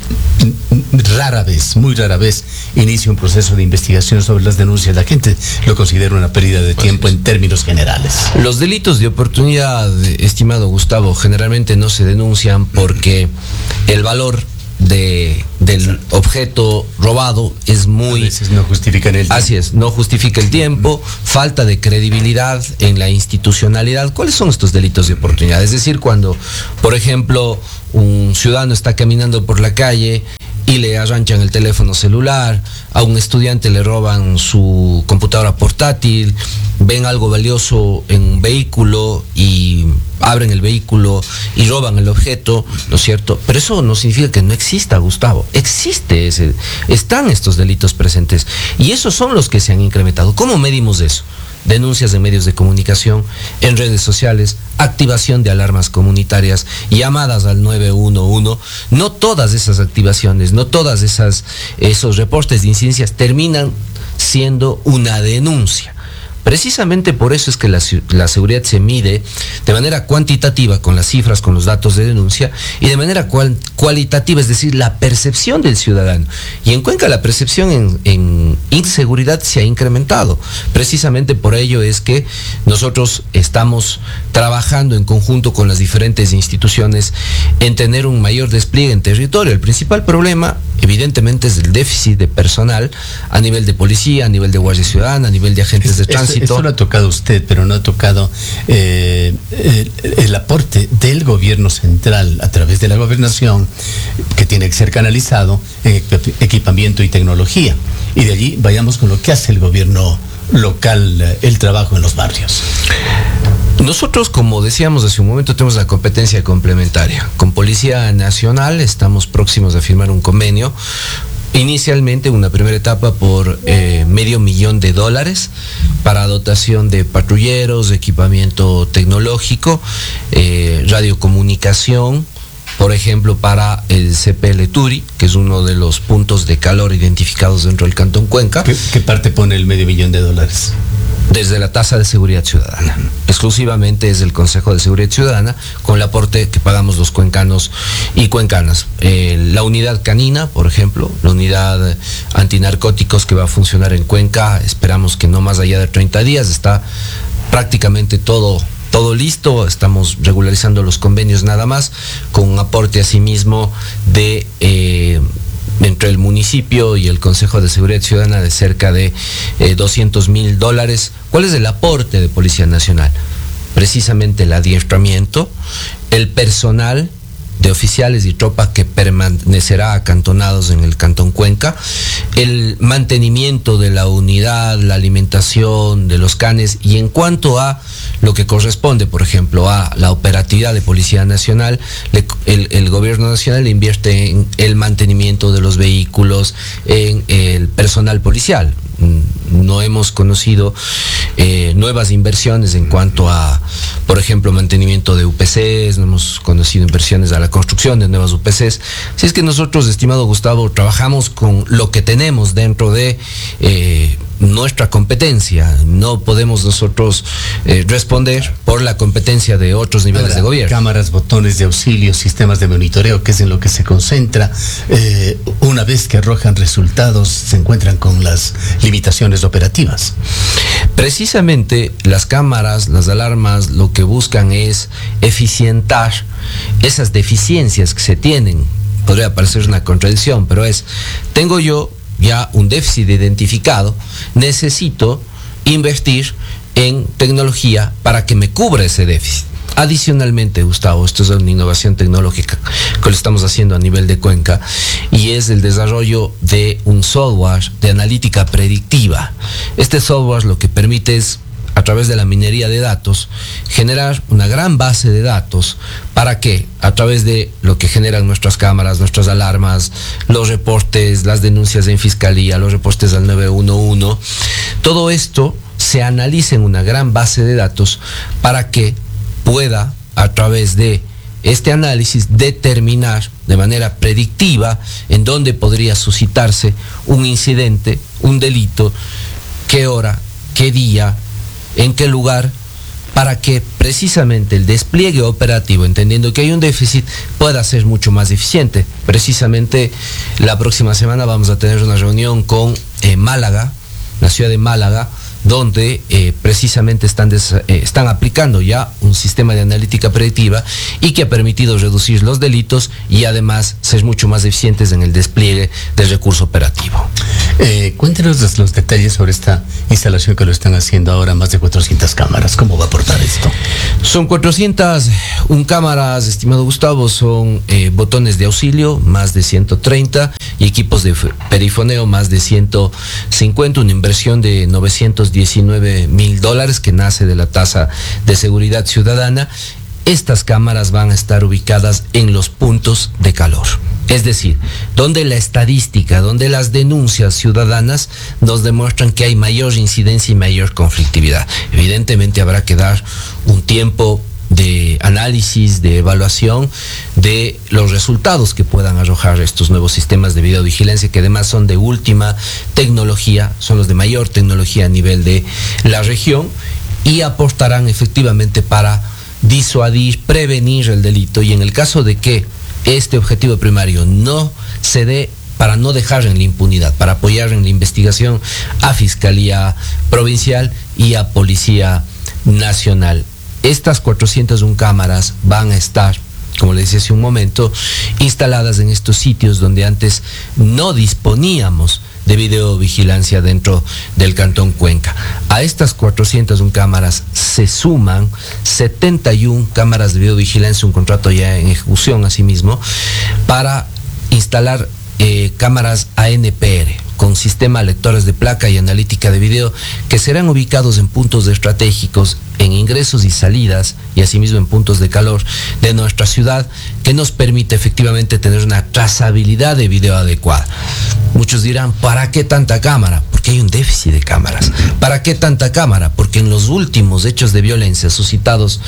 rara vez, muy rara vez, inicia un proceso de investigación sobre las denuncias. La gente lo considera una pérdida de tiempo en términos generales. Los delitos de oportunidad, estimado Gustavo, generalmente no se denuncian porque el valor de, del Exacto. objeto robado es muy... A veces no justifican el tiempo. Así es, no justifica el tiempo, falta de credibilidad en la institucionalidad. ¿Cuáles son estos delitos de oportunidad? Es decir, cuando, por ejemplo, un ciudadano está caminando por la calle y le arranchan el teléfono celular, a un estudiante le roban su computadora portátil, ven algo valioso en un vehículo y abren el vehículo y roban el objeto, ¿no es cierto? Pero eso no significa que no exista, Gustavo. Existe ese, están estos delitos presentes y esos son los que se han incrementado. ¿Cómo medimos eso? Denuncias en medios de comunicación, en redes sociales, activación de alarmas comunitarias, llamadas al nueve uno uno. No todas esas activaciones, no todas esas esos reportes de incidencias terminan siendo una denuncia. Precisamente por eso es que la, la seguridad se mide de manera cuantitativa con las cifras, con los datos de denuncia, y de manera cual, cualitativa, es decir, la percepción del ciudadano. Y en Cuenca la percepción en, en inseguridad se ha incrementado. Precisamente por ello es que nosotros estamos trabajando en conjunto con las diferentes instituciones en tener un mayor despliegue en territorio. El principal problema, evidentemente, es el déficit de personal a nivel de policía, a nivel de guardia ciudadana, a nivel de agentes de tránsito. Eso lo ha tocado usted, pero no ha tocado eh, el, el aporte del gobierno central a través de la gobernación, que tiene que ser canalizado en equipamiento y tecnología. Y de allí vayamos con lo que hace el gobierno local, el trabajo en los barrios. Nosotros, como decíamos hace un momento, tenemos la competencia complementaria. Con Policía Nacional estamos próximos a firmar un convenio. Inicialmente una primera etapa por eh, medio millón de dólares para dotación de patrulleros, equipamiento tecnológico, eh, radiocomunicación, por ejemplo, para el C P L Turi, que es uno de los puntos de calor identificados dentro del Cantón Cuenca. ¿Qué, qué parte pone el medio millón de dólares? Desde la tasa de seguridad ciudadana. Exclusivamente es el Consejo de Seguridad Ciudadana, con el aporte que pagamos los cuencanos y cuencanas. Eh, la unidad canina, por ejemplo, la unidad antinarcóticos que va a funcionar en Cuenca, esperamos que no más allá de treinta días, está prácticamente todo todo listo, estamos regularizando los convenios nada más, con un aporte asimismo de eh, entre el municipio y el Consejo de Seguridad Ciudadana de cerca de eh, doscientos mil dólares. ¿Cuál es el aporte de Policía Nacional? Precisamente el adiestramiento, el personal de oficiales y tropa que permanecerá acantonados en el Cantón Cuenca, el mantenimiento de la unidad, la alimentación de los canes, y en cuanto a lo que corresponde, por ejemplo, a la operatividad de Policía Nacional, le, el, el gobierno nacional invierte en el mantenimiento de los vehículos, en el personal policial. No hemos conocido eh, nuevas inversiones en cuanto a, por ejemplo, mantenimiento de U P Cs, no hemos conocido inversiones a la construcción de nuevas U P Cs. Así es que nosotros, estimado Gustavo, trabajamos con lo que tenemos dentro de eh, nuestra competencia. No podemos nosotros eh, responder por la competencia de otros niveles Ahora, de gobierno. Cámaras, botones de auxilio, sistemas de monitoreo, que es en lo que se concentra. Eh, una vez que arrojan resultados, se encuentran con las limitaciones operativas. Precisamente las cámaras, las alarmas, lo que buscan es eficientar esas deficiencias que se tienen. Podría parecer una contradicción, pero es, tengo yo ya un déficit identificado, necesito invertir en tecnología para que me cubra ese déficit. Adicionalmente, Gustavo, esto es una innovación tecnológica que lo estamos haciendo a nivel de Cuenca, y es el desarrollo de un software de analítica predictiva. Este software lo que permite es, a través de la minería de datos, generar una gran base de datos para que, a través de lo que generan nuestras cámaras, nuestras alarmas, los reportes, las denuncias en fiscalía, los reportes al nueve uno uno, todo esto se analice en una gran base de datos para que pueda, a través de este análisis, determinar de manera predictiva en dónde podría suscitarse un incidente, un delito, qué hora, qué día, en qué lugar, para que precisamente el despliegue operativo, entendiendo que hay un déficit, pueda ser mucho más eficiente. Precisamente la próxima semana vamos a tener una reunión con eh, Málaga, la ciudad de Málaga, donde eh, precisamente están, des, eh, están aplicando ya un sistema de analítica predictiva y que ha permitido reducir los delitos y además ser mucho más eficientes en el despliegue del recurso operativo. Eh, cuéntenos los, los detalles sobre esta instalación que lo están haciendo ahora, más de cuatrocientas cámaras. ¿Cómo va a aportar esto? Son cuatrocientas un cámaras, estimado Gustavo, son eh, botones de auxilio, más de ciento treinta, y equipos de perifoneo, más de ciento cincuenta, una inversión de novecientos diecinueve mil dólares que nace de la tasa de seguridad ciudadana. Estas cámaras van a estar ubicadas en los puntos de calor. Es decir, donde la estadística, donde las denuncias ciudadanas nos demuestran que hay mayor incidencia y mayor conflictividad. Evidentemente habrá que dar un tiempo de análisis, de evaluación de los resultados que puedan arrojar estos nuevos sistemas de videovigilancia, que además son de última tecnología, son los de mayor tecnología a nivel de la región y aportarán efectivamente para disuadir, prevenir el delito, y en el caso de que este objetivo primario no se dé, para no dejar en la impunidad, para apoyar en la investigación a Fiscalía Provincial y a Policía Nacional. Estas cuatrocientas una cámaras van a estar, como le decía hace un momento, instaladas en estos sitios donde antes no disponíamos de videovigilancia dentro del Cantón Cuenca. A estas cuatrocientas una cámaras se suman setenta y una cámaras de videovigilancia, un contrato ya en ejecución asimismo, para instalar eh, cámaras A N P R con sistema lectores de placa y analítica de video, que serán ubicados en puntos estratégicos, en ingresos y salidas, y asimismo en puntos de calor de nuestra ciudad, que nos permite efectivamente tener una trazabilidad de video adecuada. Muchos dirán, ¿para qué tanta cámara? Porque hay un déficit de cámaras. ¿Para qué tanta cámara? Porque en los últimos hechos de violencia suscitados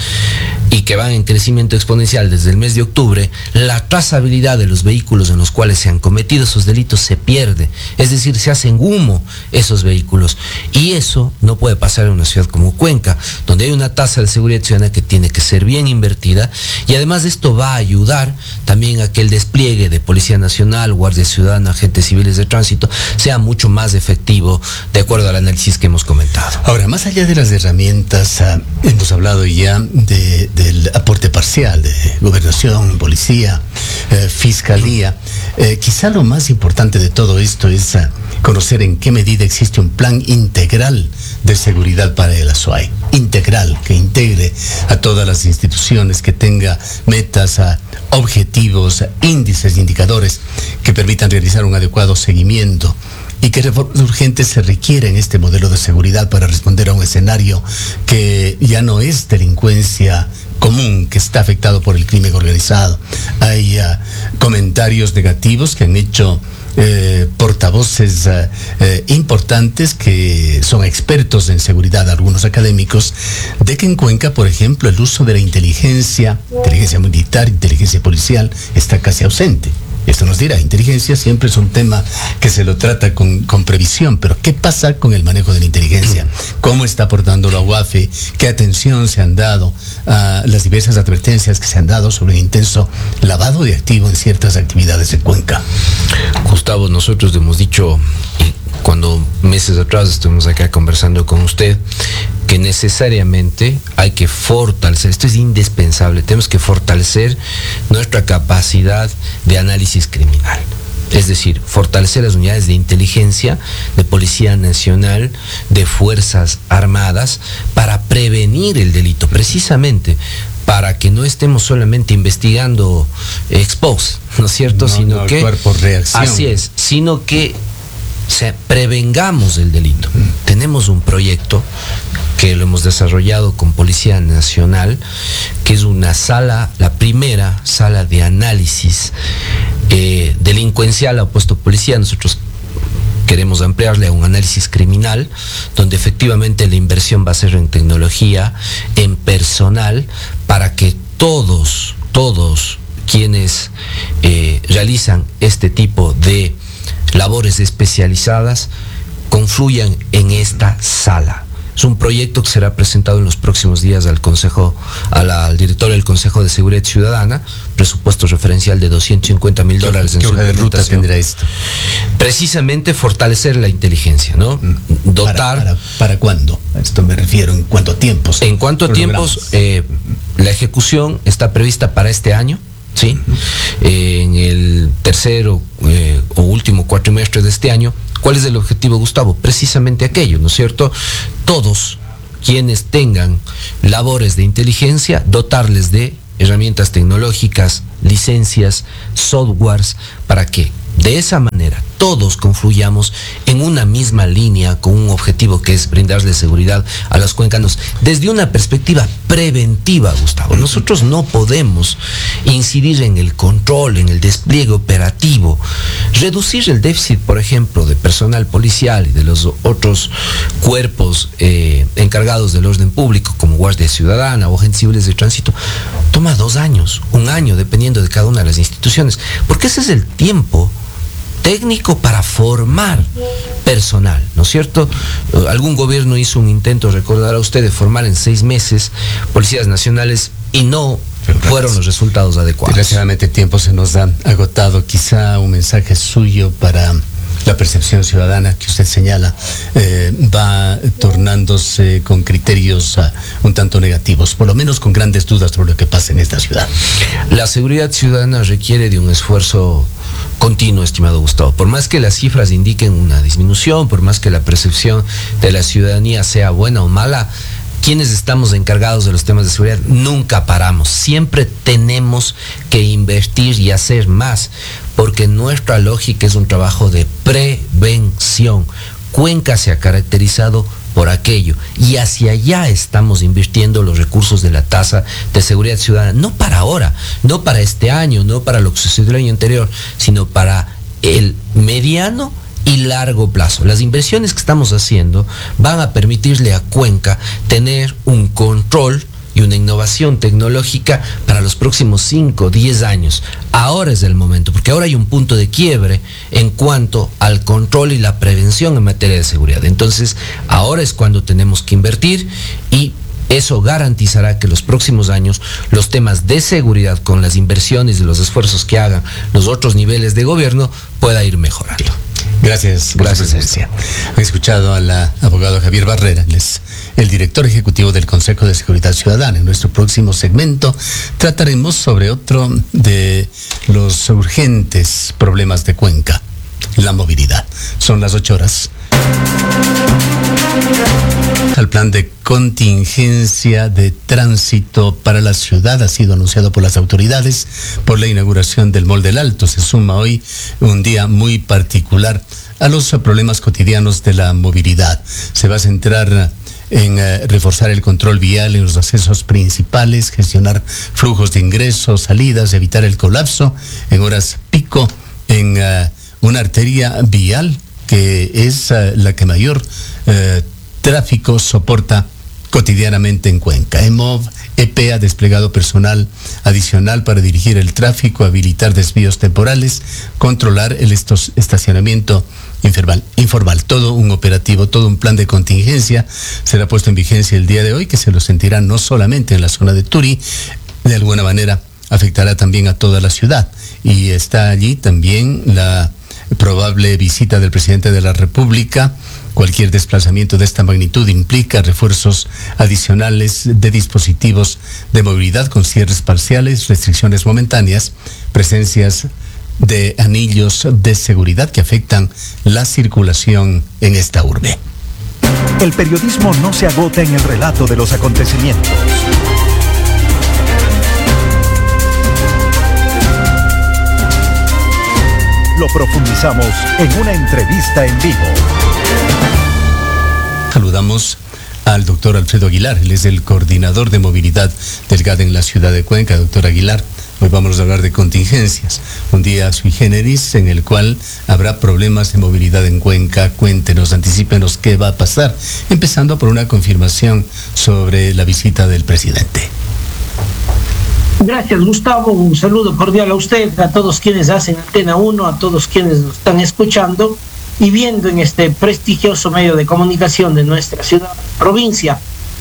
y que van en crecimiento exponencial desde el mes de octubre, la trazabilidad de los vehículos en los cuales se han cometido esos delitos se pierde. Es decir, se hacen humo esos vehículos. Y eso no puede pasar en una ciudad como Cuenca, donde hay una tasa de seguridad ciudadana que tiene que ser bien invertida, y además de esto va a ayudar también a que el despliegue de Policía Nacional, Guardia Ciudadana, agentes civiles de tránsito sea mucho más efectivo, de acuerdo al análisis que hemos comentado. Ahora, más allá de las herramientas, uh, hemos hablado ya de, del aporte parcial de gobernación, policía, eh, fiscalía. Eh, quizá lo más importante de todo esto es uh, conocer en qué medida existe un plan integral de seguridad para el Azuay. Integral, que integre a todas las instituciones, que tenga metas, uh, objetivos, índices, indicadores que permitan realizar un adecuado seguimiento, y que reformas urgentes se requieren en este modelo de seguridad para responder a un escenario que ya no es delincuencia común, que está afectado por el crimen organizado. Hay uh, comentarios negativos que han hecho Eh, portavoces uh, eh, importantes que son expertos en seguridad, algunos académicos, de que en Cuenca, por ejemplo, el uso de la inteligencia, inteligencia militar, inteligencia policial, está casi ausente. Esto nos dirá, inteligencia siempre es un tema que se lo trata con, con previsión, pero ¿qué pasa con el manejo de la inteligencia? ¿Cómo está aportando la U A F E? ¿Qué atención se han dado a las diversas advertencias que se han dado sobre el intenso lavado de activos en ciertas actividades de Cuenca? Gustavo, nosotros hemos dicho, cuando meses atrás estuvimos acá conversando con usted, que necesariamente hay que fortalecer, esto es indispensable, tenemos que fortalecer nuestra capacidad de análisis criminal. Es decir, fortalecer las unidades de inteligencia, de Policía Nacional, de Fuerzas Armadas, para prevenir el delito, precisamente para que no estemos solamente investigando ex post, ¿no es cierto? No, sino no, que cuerpo reacción. Así es, sino que o sea, prevengamos el delito. Mm. Tenemos un proyecto que lo hemos desarrollado con Policía Nacional, que es una sala, la primera sala de análisis eh, delincuencial ha puesto policía. Nosotros queremos ampliarle a un análisis criminal, donde efectivamente la inversión va a ser en tecnología, en personal, para que todos, todos quienes eh, realizan este tipo de labores especializadas confluyan en esta sala. Es un proyecto que será presentado en los próximos días al Consejo, a la, al director del Consejo de Seguridad Ciudadana, presupuesto referencial de doscientos cincuenta mil dólares en ¿Qué su hoja de ruta implementación. tendrá esto? Precisamente fortalecer la inteligencia, ¿no? Dotar. ¿Para, para, para cuándo? A esto me refiero, ¿en cuánto tiempo? En cuánto a tiempos, eh, la ejecución está prevista para este año, ¿sí? Eh, en el tercero eh, o último cuatrimestre de este año. ¿Cuál es el objetivo, Gustavo? Precisamente aquello, ¿no es cierto? Todos quienes tengan labores de inteligencia, dotarles de herramientas tecnológicas, licencias, softwares, para que de esa manera todos confluyamos en una misma línea con un objetivo que es brindarle seguridad a los cuencanos desde una perspectiva preventiva, Gustavo. Nosotros no podemos incidir en el control, en el despliegue operativo, reducir el déficit, por ejemplo, de personal policial y de los otros cuerpos eh, encargados del orden público, como Guardia Ciudadana o agentes civiles de tránsito, toma dos años, un año, dependiendo de cada una de las instituciones, porque ese es el tiempo técnico para formar personal, ¿no es cierto? Algún gobierno hizo un intento, recordará usted, de formar en seis meses policías nacionales y no fueron los resultados adecuados. Desgraciadamente el tiempo se nos ha agotado. Quizá un mensaje suyo para la percepción ciudadana que usted señala eh, va tornándose con criterios uh, un tanto negativos, por lo menos con grandes dudas sobre lo que pasa en esta ciudad. La seguridad ciudadana requiere de un esfuerzo continuo, estimado Gustavo. Por más que las cifras indiquen una disminución, por más que la percepción de la ciudadanía sea buena o mala, quienes estamos encargados de los temas de seguridad nunca paramos. Siempre tenemos que invertir y hacer más, porque nuestra lógica es un trabajo de prevención. Cuenca se ha caracterizado por aquello, y hacia allá estamos invirtiendo los recursos de la tasa de seguridad ciudadana, no para ahora, no para este año, no para lo que sucedió el año anterior, sino para el mediano y largo plazo. Las inversiones que estamos haciendo van a permitirle a Cuenca tener un control y una innovación tecnológica para los próximos cinco o diez años. Ahora es el momento, porque ahora hay un punto de quiebre en cuanto al control y la prevención en materia de seguridad. Entonces, ahora es cuando tenemos que invertir, y eso garantizará que los próximos años los temas de seguridad, con las inversiones y los esfuerzos que hagan los otros niveles de gobierno, pueda ir mejorando. Gracias, gracias, García. Han escuchado al abogado Javier Barrera, él es el director ejecutivo del Consejo de Seguridad Ciudadana. En nuestro próximo segmento trataremos sobre otro de los urgentes problemas de Cuenca, la movilidad. Son las ocho horas. El plan de contingencia de tránsito para la ciudad ha sido anunciado por las autoridades por la inauguración del Mall del Alto. Se suma hoy un día muy particular a los problemas cotidianos de la movilidad. Se va a centrar en uh, reforzar el control vial en los accesos principales, gestionar flujos de ingresos, salidas, evitar el colapso en horas pico en uh, una arteria vial que es uh, la que mayor uh, tráfico soporta cotidianamente en Cuenca. EMOV E P ha desplegado personal adicional para dirigir el tráfico, habilitar desvíos temporales, controlar el estos, estacionamiento informal, informal. Todo un operativo, todo un plan de contingencia será puesto en vigencia el día de hoy, que se lo sentirá no solamente en la zona de Turi, de alguna manera afectará también a toda la ciudad. Y está allí también la probable visita del presidente de la República. Cualquier desplazamiento de esta magnitud implica refuerzos adicionales de dispositivos de movilidad con cierres parciales, restricciones momentáneas, presencias de anillos de seguridad que afectan la circulación en esta urbe. El periodismo no se agota en el relato de los acontecimientos. Lo profundizamos en una entrevista en vivo. Saludamos al doctor Alfredo Aguilar, él es el coordinador de movilidad del G A D en la ciudad de Cuenca. Doctor Aguilar, hoy vamos a hablar de contingencias, un día sui generis en el cual habrá problemas de movilidad en Cuenca. Cuéntenos, anticípenos qué va a pasar, empezando por una confirmación sobre la visita del presidente. Gracias, Gustavo, un saludo cordial a usted, a todos quienes hacen Antena uno, a todos quienes nos están escuchando y viendo en este prestigioso medio de comunicación de nuestra ciudad, provincia.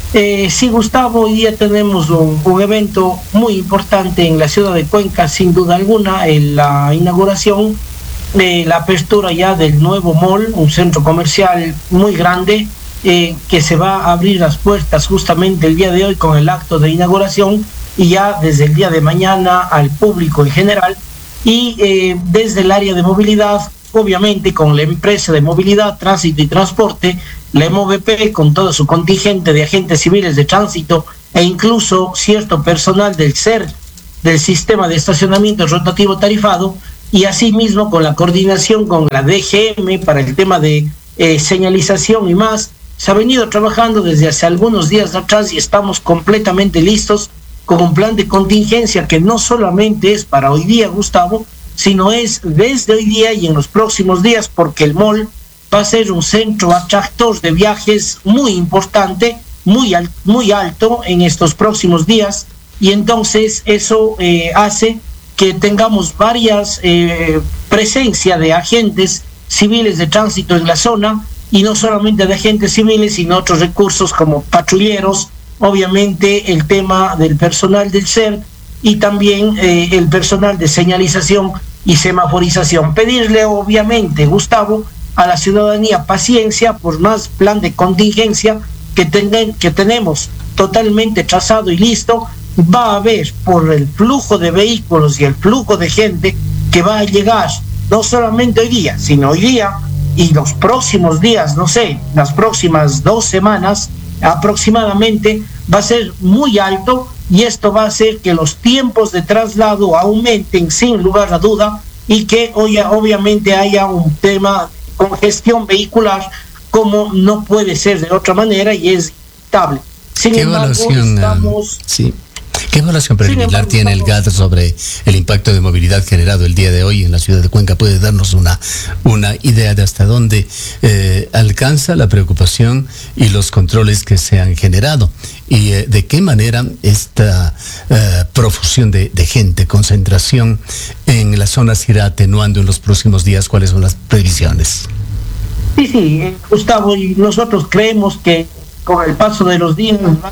Eh, sí, Gustavo, hoy día tenemos un, un evento muy importante en la ciudad de Cuenca, sin duda alguna, en la inauguración de la apertura ya del nuevo mall, un centro comercial muy grande, eh, que se va a abrir las puertas justamente el día de hoy con el acto de inauguración y ya desde el día de mañana al público en general. Y eh, desde el área de movilidad, obviamente con la empresa de movilidad, tránsito y transporte, la M O V P, con todo su contingente de agentes civiles de tránsito e incluso cierto personal del C E R, del sistema de estacionamiento rotativo tarifado, y asimismo con la coordinación con la D G M para el tema de eh, señalización y más, se ha venido trabajando desde hace algunos días atrás y estamos completamente listos con un plan de contingencia que no solamente es para hoy día, Gustavo, sino es desde hoy día y en los próximos días, porque el mall va a ser un centro atractor de viajes muy importante, muy, al, muy alto en estos próximos días, y entonces eso eh, hace que tengamos varias eh, presencia de agentes civiles de tránsito en la zona, y no solamente de agentes civiles, sino otros recursos como patrulleros, obviamente el tema del personal del C E R y también eh, el personal de señalización y semaforización. Pedirle obviamente, Gustavo, a la ciudadanía paciencia por más plan de contingencia que, ten, que tenemos totalmente trazado y listo. Va a haber, por el flujo de vehículos y el flujo de gente que va a llegar, no solamente hoy día, sino hoy día y los próximos días, no sé, las próximas dos semanas aproximadamente, va a ser muy alto, y esto va a hacer que los tiempos de traslado aumenten sin lugar a duda, y que hoy obviamente haya un tema de congestión vehicular como no puede ser de otra manera y es inevitable. Sin ¿Qué embargo, evaluación, estamos... sí. ¿Qué evaluación preliminar embargo, tiene el G A T sobre el impacto de movilidad generado el día de hoy en la ciudad de Cuenca? ¿Puede darnos una, una idea de hasta dónde eh, alcanza la preocupación y los controles que se han generado? ¿Y eh, de qué manera esta eh, profusión de, de gente, concentración en las zonas irá atenuando en los próximos días? ¿Cuáles son las previsiones? Sí, sí, eh, Gustavo, y nosotros creemos que con el paso de los días va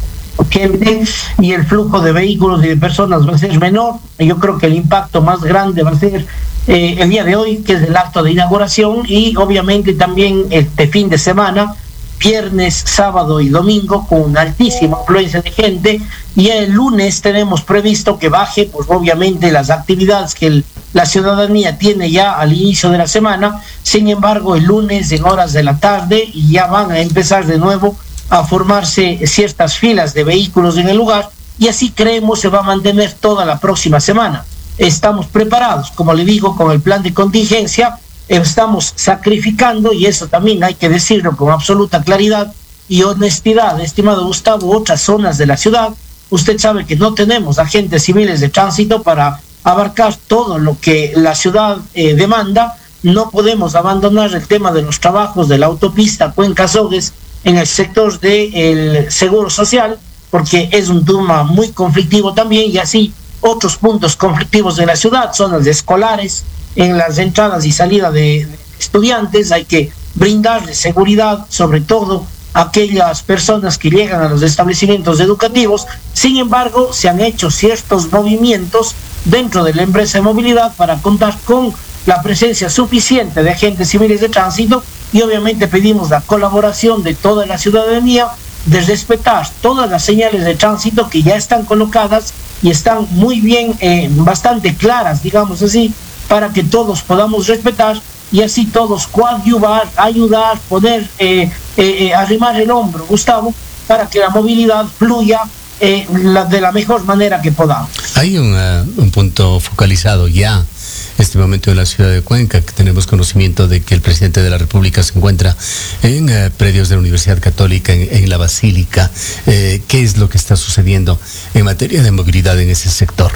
gente y el flujo de vehículos y de personas va a ser menor. Yo creo que el impacto más grande va a ser eh, el día de hoy, que es el acto de inauguración, y obviamente también este fin de semana, viernes, sábado y domingo, con una altísima afluencia de gente, y el lunes tenemos previsto que baje, pues obviamente las actividades que el, la ciudadanía tiene ya al inicio de la semana. Sin embargo, el lunes en horas de la tarde ya van a empezar de nuevo a formarse ciertas filas de vehículos en el lugar, y así creemos se va a mantener toda la próxima semana. Estamos preparados, como le digo, con el plan de contingencia, estamos sacrificando, y eso también hay que decirlo con absoluta claridad y honestidad, estimado Gustavo, otras zonas de la ciudad. Usted sabe que no tenemos agentes civiles de tránsito para abarcar todo lo que la ciudad eh, demanda. No podemos abandonar el tema de los trabajos de la autopista Cuenca-Azogues en el sector del seguro social, porque es un tema muy conflictivo también, y así otros puntos conflictivos de la ciudad, zonas de escolares, en las entradas y salidas de estudiantes. Hay que brindarles seguridad, sobre todo a aquellas personas que llegan a los establecimientos educativos. Sin embargo, se han hecho ciertos movimientos dentro de la empresa de movilidad para contar con la presencia suficiente de agentes civiles de tránsito, y obviamente pedimos la colaboración de toda la ciudadanía de respetar todas las señales de tránsito que ya están colocadas y están muy bien, eh, bastante claras, digamos así, para que todos podamos respetar y así todos coadyuvar, ayudar, poder eh, eh, arrimar el hombro, Gustavo, para que la movilidad fluya eh, la, de la mejor manera que podamos. Hay un, uh, un punto focalizado ya este momento en la ciudad de Cuenca, que tenemos conocimiento de que el presidente de la República se encuentra en eh, predios de la Universidad Católica, en, en la Basílica. Eh, ¿Qué es lo que está sucediendo en materia de movilidad en ese sector?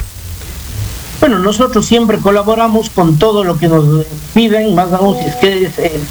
Bueno, nosotros siempre colaboramos con todo lo que nos piden, más aún si es que es eh,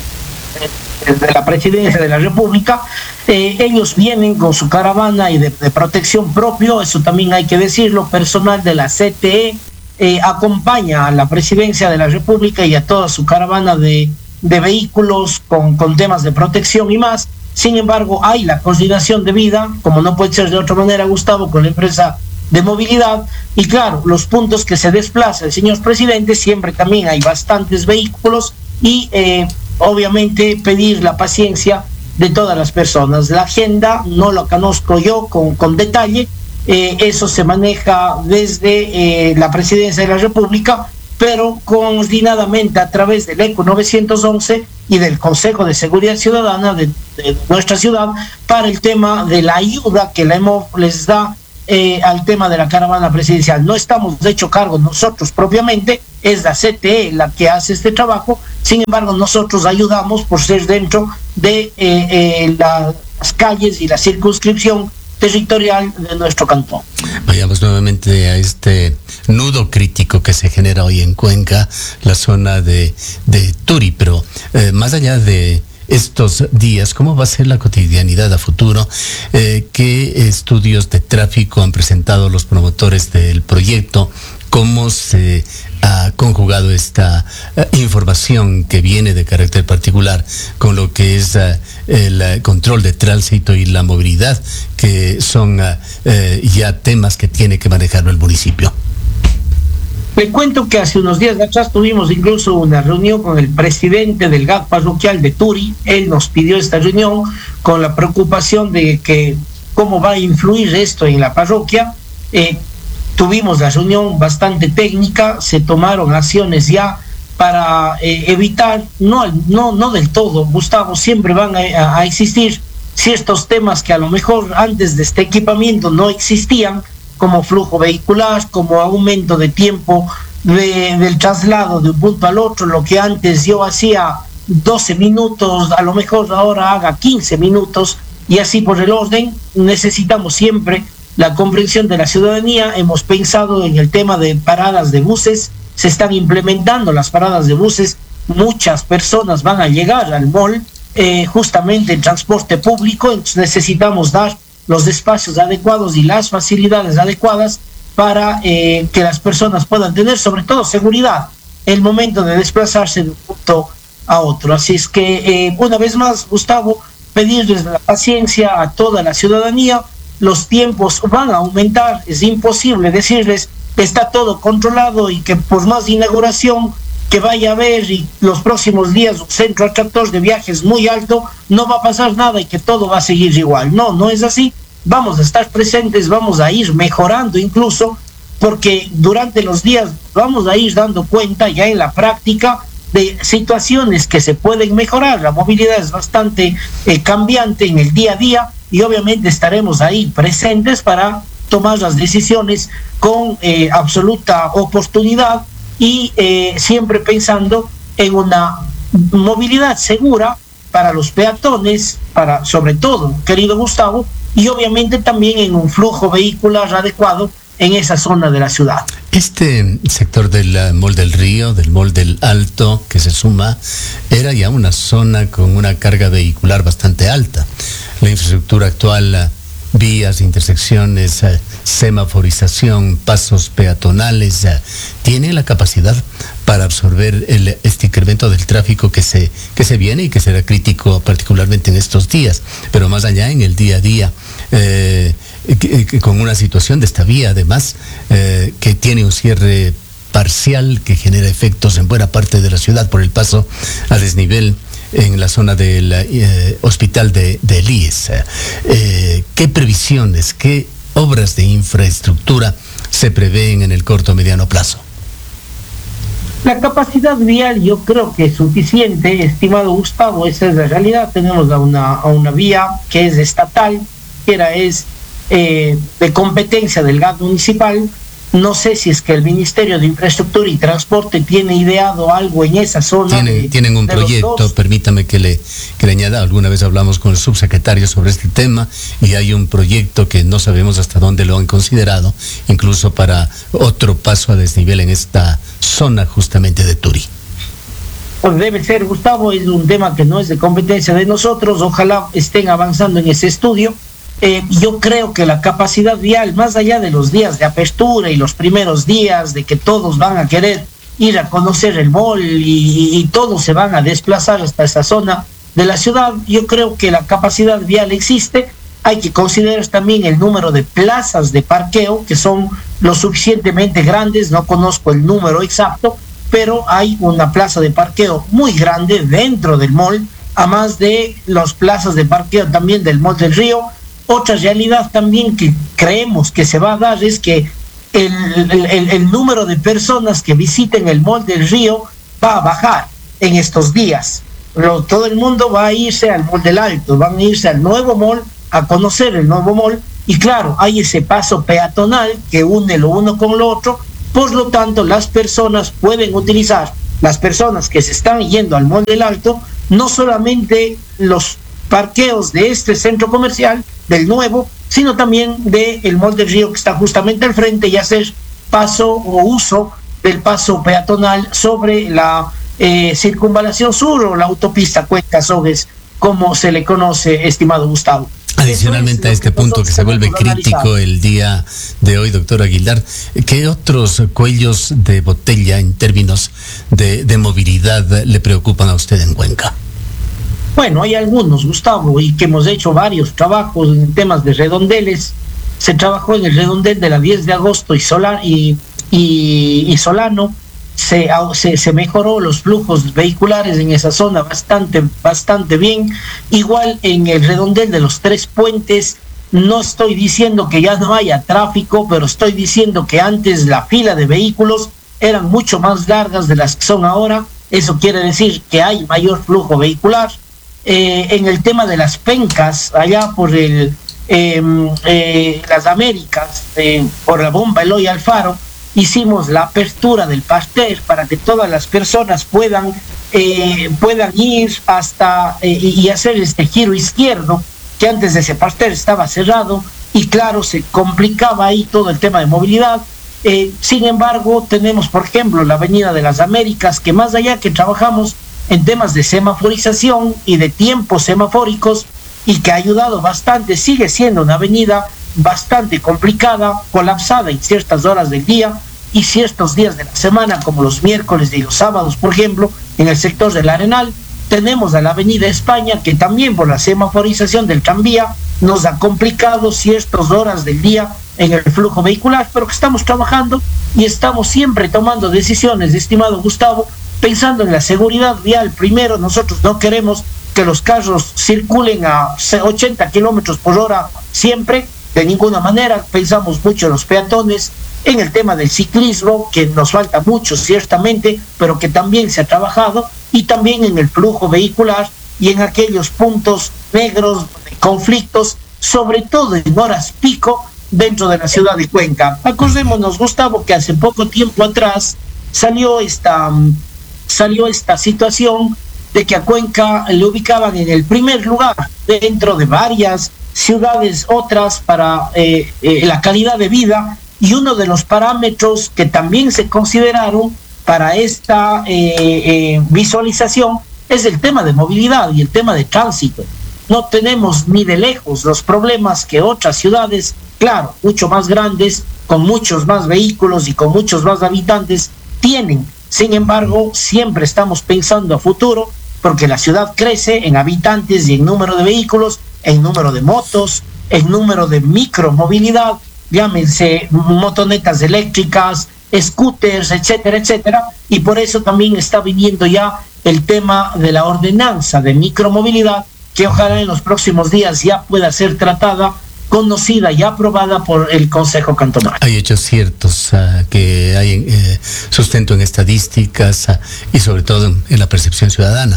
de la Presidencia de la República. Eh, ellos vienen con su caravana y de, de protección propio, eso también hay que decirlo. Personal de la C T E Eh, acompaña a la Presidencia de la República y a toda su caravana de, de vehículos con, con temas de protección y más. Sin embargo, hay la coordinación debida, como no puede ser de otra manera, Gustavo, con la empresa de movilidad, y claro, los puntos que se desplaza el señor presidente, siempre también hay bastantes vehículos y eh, obviamente pedir la paciencia de todas las personas. La agenda no la conozco yo con, con detalle, eh, eso se maneja desde eh, la Presidencia de la República, pero coordinadamente a través del ECO novecientos once y del Consejo de Seguridad Ciudadana de, de nuestra ciudad, para el tema de la ayuda que la EMOV les da eh, al tema de la caravana presidencial. No estamos de hecho cargo nosotros propiamente, es la C T E la que hace este trabajo, sin embargo nosotros ayudamos por ser dentro de eh, eh, las calles y la circunscripción territorial de nuestro cantón. Vayamos nuevamente a este nudo crítico que se genera hoy en Cuenca, la zona de, de Turi, pero eh, más allá de estos días, ¿cómo va a ser la cotidianidad a futuro? Eh, ¿Qué estudios de tráfico han presentado los promotores del proyecto? ¿Cómo se ha conjugado esta uh, información que viene de carácter particular con lo que es uh, el uh, control de tránsito y la movilidad, que son uh, uh, ya temas que tiene que manejar el municipio? Le cuento que hace unos días atrás tuvimos incluso una reunión con el presidente del G A T parroquial de Turi. Él nos pidió esta reunión con la preocupación de que cómo va a influir esto en la parroquia. Eh, tuvimos la reunión bastante técnica, se tomaron acciones ya para eh, evitar, no, no, no del todo, Gustavo, siempre van a, a existir ciertos temas que a lo mejor antes de este equipamiento no existían, como flujo vehicular, como aumento de tiempo de, del traslado de un punto al otro. Lo que antes yo hacía doce minutos, a lo mejor ahora haga quince minutos, y así por el orden. Necesitamos siempre la comprensión de la ciudadanía. Hemos pensado en el tema de paradas de buses, se están implementando las paradas de buses, muchas personas van a llegar al mall eh, justamente en transporte público, entonces necesitamos dar los espacios adecuados y las facilidades adecuadas para eh, que las personas puedan tener, sobre todo, seguridad el momento de desplazarse de un punto a otro. Así es que, eh, una vez más, Gustavo, pedirles la paciencia a toda la ciudadanía. Los tiempos van a aumentar, es imposible decirles que está todo controlado y que por más inauguración que vaya a haber y los próximos días un centro atractor de viajes muy alto, no va a pasar nada y que todo va a seguir igual. No, no es así. Vamos a estar presentes, vamos a ir mejorando incluso, porque durante los días vamos a ir dando cuenta ya en la práctica de situaciones que se pueden mejorar. La movilidad es bastante eh, cambiante en el día a día y obviamente estaremos ahí presentes para tomar las decisiones con eh, absoluta oportunidad y eh, siempre pensando en una movilidad segura para los peatones, para sobre todo, querido Gustavo, y obviamente también en un flujo vehicular adecuado en esa zona de la ciudad. Este sector del uh, Mall del Río, del Mall del Alto, que se suma, era ya una zona con una carga vehicular bastante alta. La infraestructura actual, uh, vías, intersecciones, uh, semaforización, pasos peatonales, uh, tiene la capacidad para absorber el, este incremento del tráfico que se, que se viene y que será crítico particularmente en estos días, pero más allá en el día a día, eh, que, que con una situación de esta vía además eh, que tiene un cierre parcial que genera efectos en buena parte de la ciudad por el paso a desnivel en la zona del eh, hospital de, de Elías. Eh, ¿Qué previsiones, qué obras de infraestructura se prevén en el corto o mediano plazo? La capacidad vial yo creo que es suficiente, estimado Gustavo, esa es la realidad. Tenemos a una, a una vía que es estatal, que era, es eh, de competencia del G A T municipal. No sé si es que el Ministerio de Infraestructura y Transporte tiene ideado algo en esa zona. Tienen, de, tienen un proyecto, permítame que le, que le añada, alguna vez hablamos con el subsecretario sobre este tema y hay un proyecto que no sabemos hasta dónde lo han considerado, incluso para otro paso a desnivel en esta zona justamente de Turi. Pues debe ser, Gustavo, es un tema que no es de competencia de nosotros, ojalá estén avanzando en ese estudio. Eh, yo creo que la capacidad vial, más allá de los días de apertura y los primeros días de que todos van a querer ir a conocer el mall y, y todos se van a desplazar hasta esa zona, de la ciudad. Yo creo que la capacidad vial existe. Hay que considerar también el número de plazas de parqueo, que son lo suficientemente grandes. No conozco el número exacto, pero hay una plaza de parqueo muy grande dentro del mall, a más de las plazas de parqueo también del Mall del Río. Otra realidad también que creemos que se va a dar es que el, el, el número de personas que visiten el Mall del Río va a bajar en estos días. Lo, todo el mundo va a irse al Mall del Alto, van a irse al nuevo mall, a conocer el nuevo mall, y claro, hay ese paso peatonal que une lo uno con lo otro. Por lo tanto, las personas pueden utilizar, las personas que se están yendo al Mall del Alto, no solamente los parqueos de este centro comercial, del nuevo, sino también del Mall del Río, que está justamente al frente, y hacer paso o uso del paso peatonal sobre la eh, circunvalación sur o la autopista Cuenca-Sogues, como se le conoce, estimado Gustavo. Adicionalmente a este punto que se vuelve crítico el día de hoy, doctor Aguilar, ¿qué otros cuellos de botella en términos de, de movilidad le preocupan a usted en Cuenca? Bueno, hay algunos, Gustavo, y que hemos hecho varios trabajos en temas de redondeles. Se trabajó en el redondel de la diez de agosto y, Sola, y, y, y Solano. Se, se, se mejoró los flujos vehiculares en esa zona bastante, bastante bien. Igual en el redondel de los Tres Puentes, no estoy diciendo que ya no haya tráfico, pero estoy diciendo que antes la fila de vehículos eran mucho más largas de las que son ahora. Eso quiere decir que hay mayor flujo vehicular. Eh, en el tema de las pencas, allá por el eh, eh, las Américas, eh, por la bomba Eloy Alfaro, hicimos la apertura del parterre para que todas las personas puedan eh, puedan ir hasta eh, y hacer este giro izquierdo, que antes de ese parterre estaba cerrado, y claro, se complicaba ahí todo el tema de movilidad. Eh, sin embargo, tenemos, por ejemplo, la Avenida de las Américas, que más allá que trabajamos en temas de semaforización y de tiempos semafóricos, y que ha ayudado bastante, sigue siendo una avenida bastante complicada, colapsada en ciertas horas del día y ciertos días de la semana, como los miércoles y los sábados, por ejemplo, en el sector del Arenal. Tenemos a la Avenida España, que también por la semaforización del tranvía nos ha complicado ciertas horas del día en el flujo vehicular, pero que estamos trabajando y estamos siempre tomando decisiones, estimado Gustavo, pensando en la seguridad vial. Primero, nosotros no queremos que los carros circulen a ochenta kilómetros por hora siempre, de ninguna manera. Pensamos mucho en los peatones, en el tema del ciclismo, que nos falta mucho ciertamente, pero que también se ha trabajado, y también en el flujo vehicular y en aquellos puntos negros de conflictos, sobre todo en horas pico dentro de la ciudad de Cuenca. Acordémonos, Gustavo, que hace poco tiempo atrás salió esta, salió esta situación de que a Cuenca le ubicaban en el primer lugar dentro de varias ciudades otras para eh, eh, la calidad de vida, y uno de los parámetros que también se consideraron para esta eh, eh, visualización es el tema de movilidad y el tema de tránsito. No tenemos ni de lejos los problemas que otras ciudades, claro, mucho más grandes, con muchos más vehículos y con muchos más habitantes, tienen. Sin embargo, siempre estamos pensando a futuro, porque la ciudad crece en habitantes y en número de vehículos, en número de motos, en número de micromovilidad, llámense motonetas eléctricas, scooters, etcétera, etcétera, y por eso también está viniendo ya el tema de la ordenanza de micromovilidad, que ojalá en los próximos días ya pueda ser tratada, conocida y aprobada por el Consejo Cantonal. Hay hechos ciertos uh, que hay eh, sustento en estadísticas uh, y sobre todo en, en la percepción ciudadana,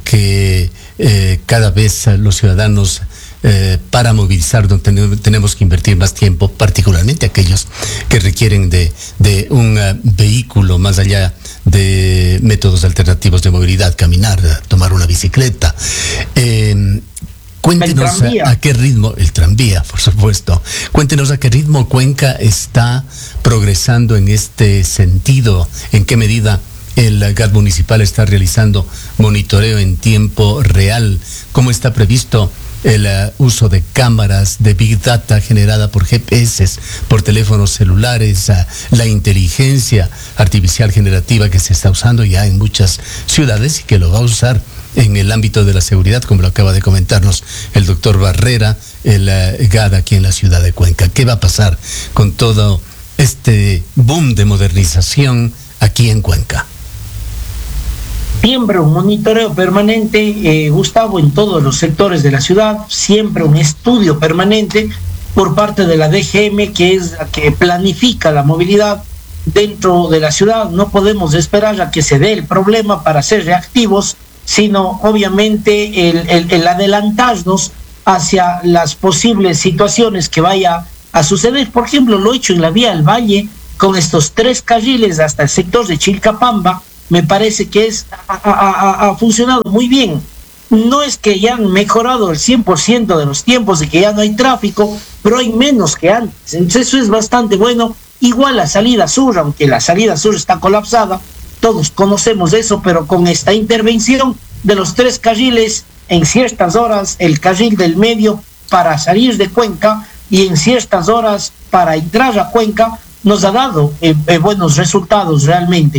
que eh, cada vez uh, los ciudadanos Eh, para movilizarnos tenemos que invertir más tiempo, particularmente aquellos que requieren de, de un uh, vehículo más allá de métodos alternativos de movilidad, caminar, tomar una bicicleta. Eh, cuéntenos a, a qué ritmo, el tranvía, por supuesto, cuéntenos a qué ritmo Cuenca está progresando en este sentido, en qué medida el G A T municipal está realizando monitoreo en tiempo real, cómo está previsto el uh, uso de cámaras, de Big Data generada por G P S, por teléfonos celulares, uh, la inteligencia artificial generativa que se está usando ya en muchas ciudades y que lo va a usar en el ámbito de la seguridad, como lo acaba de comentarnos el doctor Barrera, el uh, G A D aquí en la ciudad de Cuenca. ¿Qué va a pasar con todo este boom de modernización aquí en Cuenca? Siempre un monitoreo permanente, eh, Gustavo, en todos los sectores de la ciudad, siempre un estudio permanente por parte de la D G M, que es la que planifica la movilidad dentro de la ciudad. No podemos esperar a que se dé el problema para ser reactivos, sino obviamente el, el, el adelantarnos hacia las posibles situaciones que vaya a suceder. Por ejemplo, lo hecho en la vía del Valle, con estos tres carriles hasta el sector de Chilcapamba, me parece que es, ha, ha, ha funcionado muy bien. No es que ya han mejorado el cien por ciento de los tiempos, de que ya no hay tráfico, pero hay menos que antes. Entonces eso es bastante bueno. Igual la salida sur, aunque la salida sur está colapsada, todos conocemos eso, pero con esta intervención de los tres carriles en ciertas horas, el carril del medio para salir de Cuenca y en ciertas horas para entrar a Cuenca, nos ha dado eh, eh, buenos resultados realmente.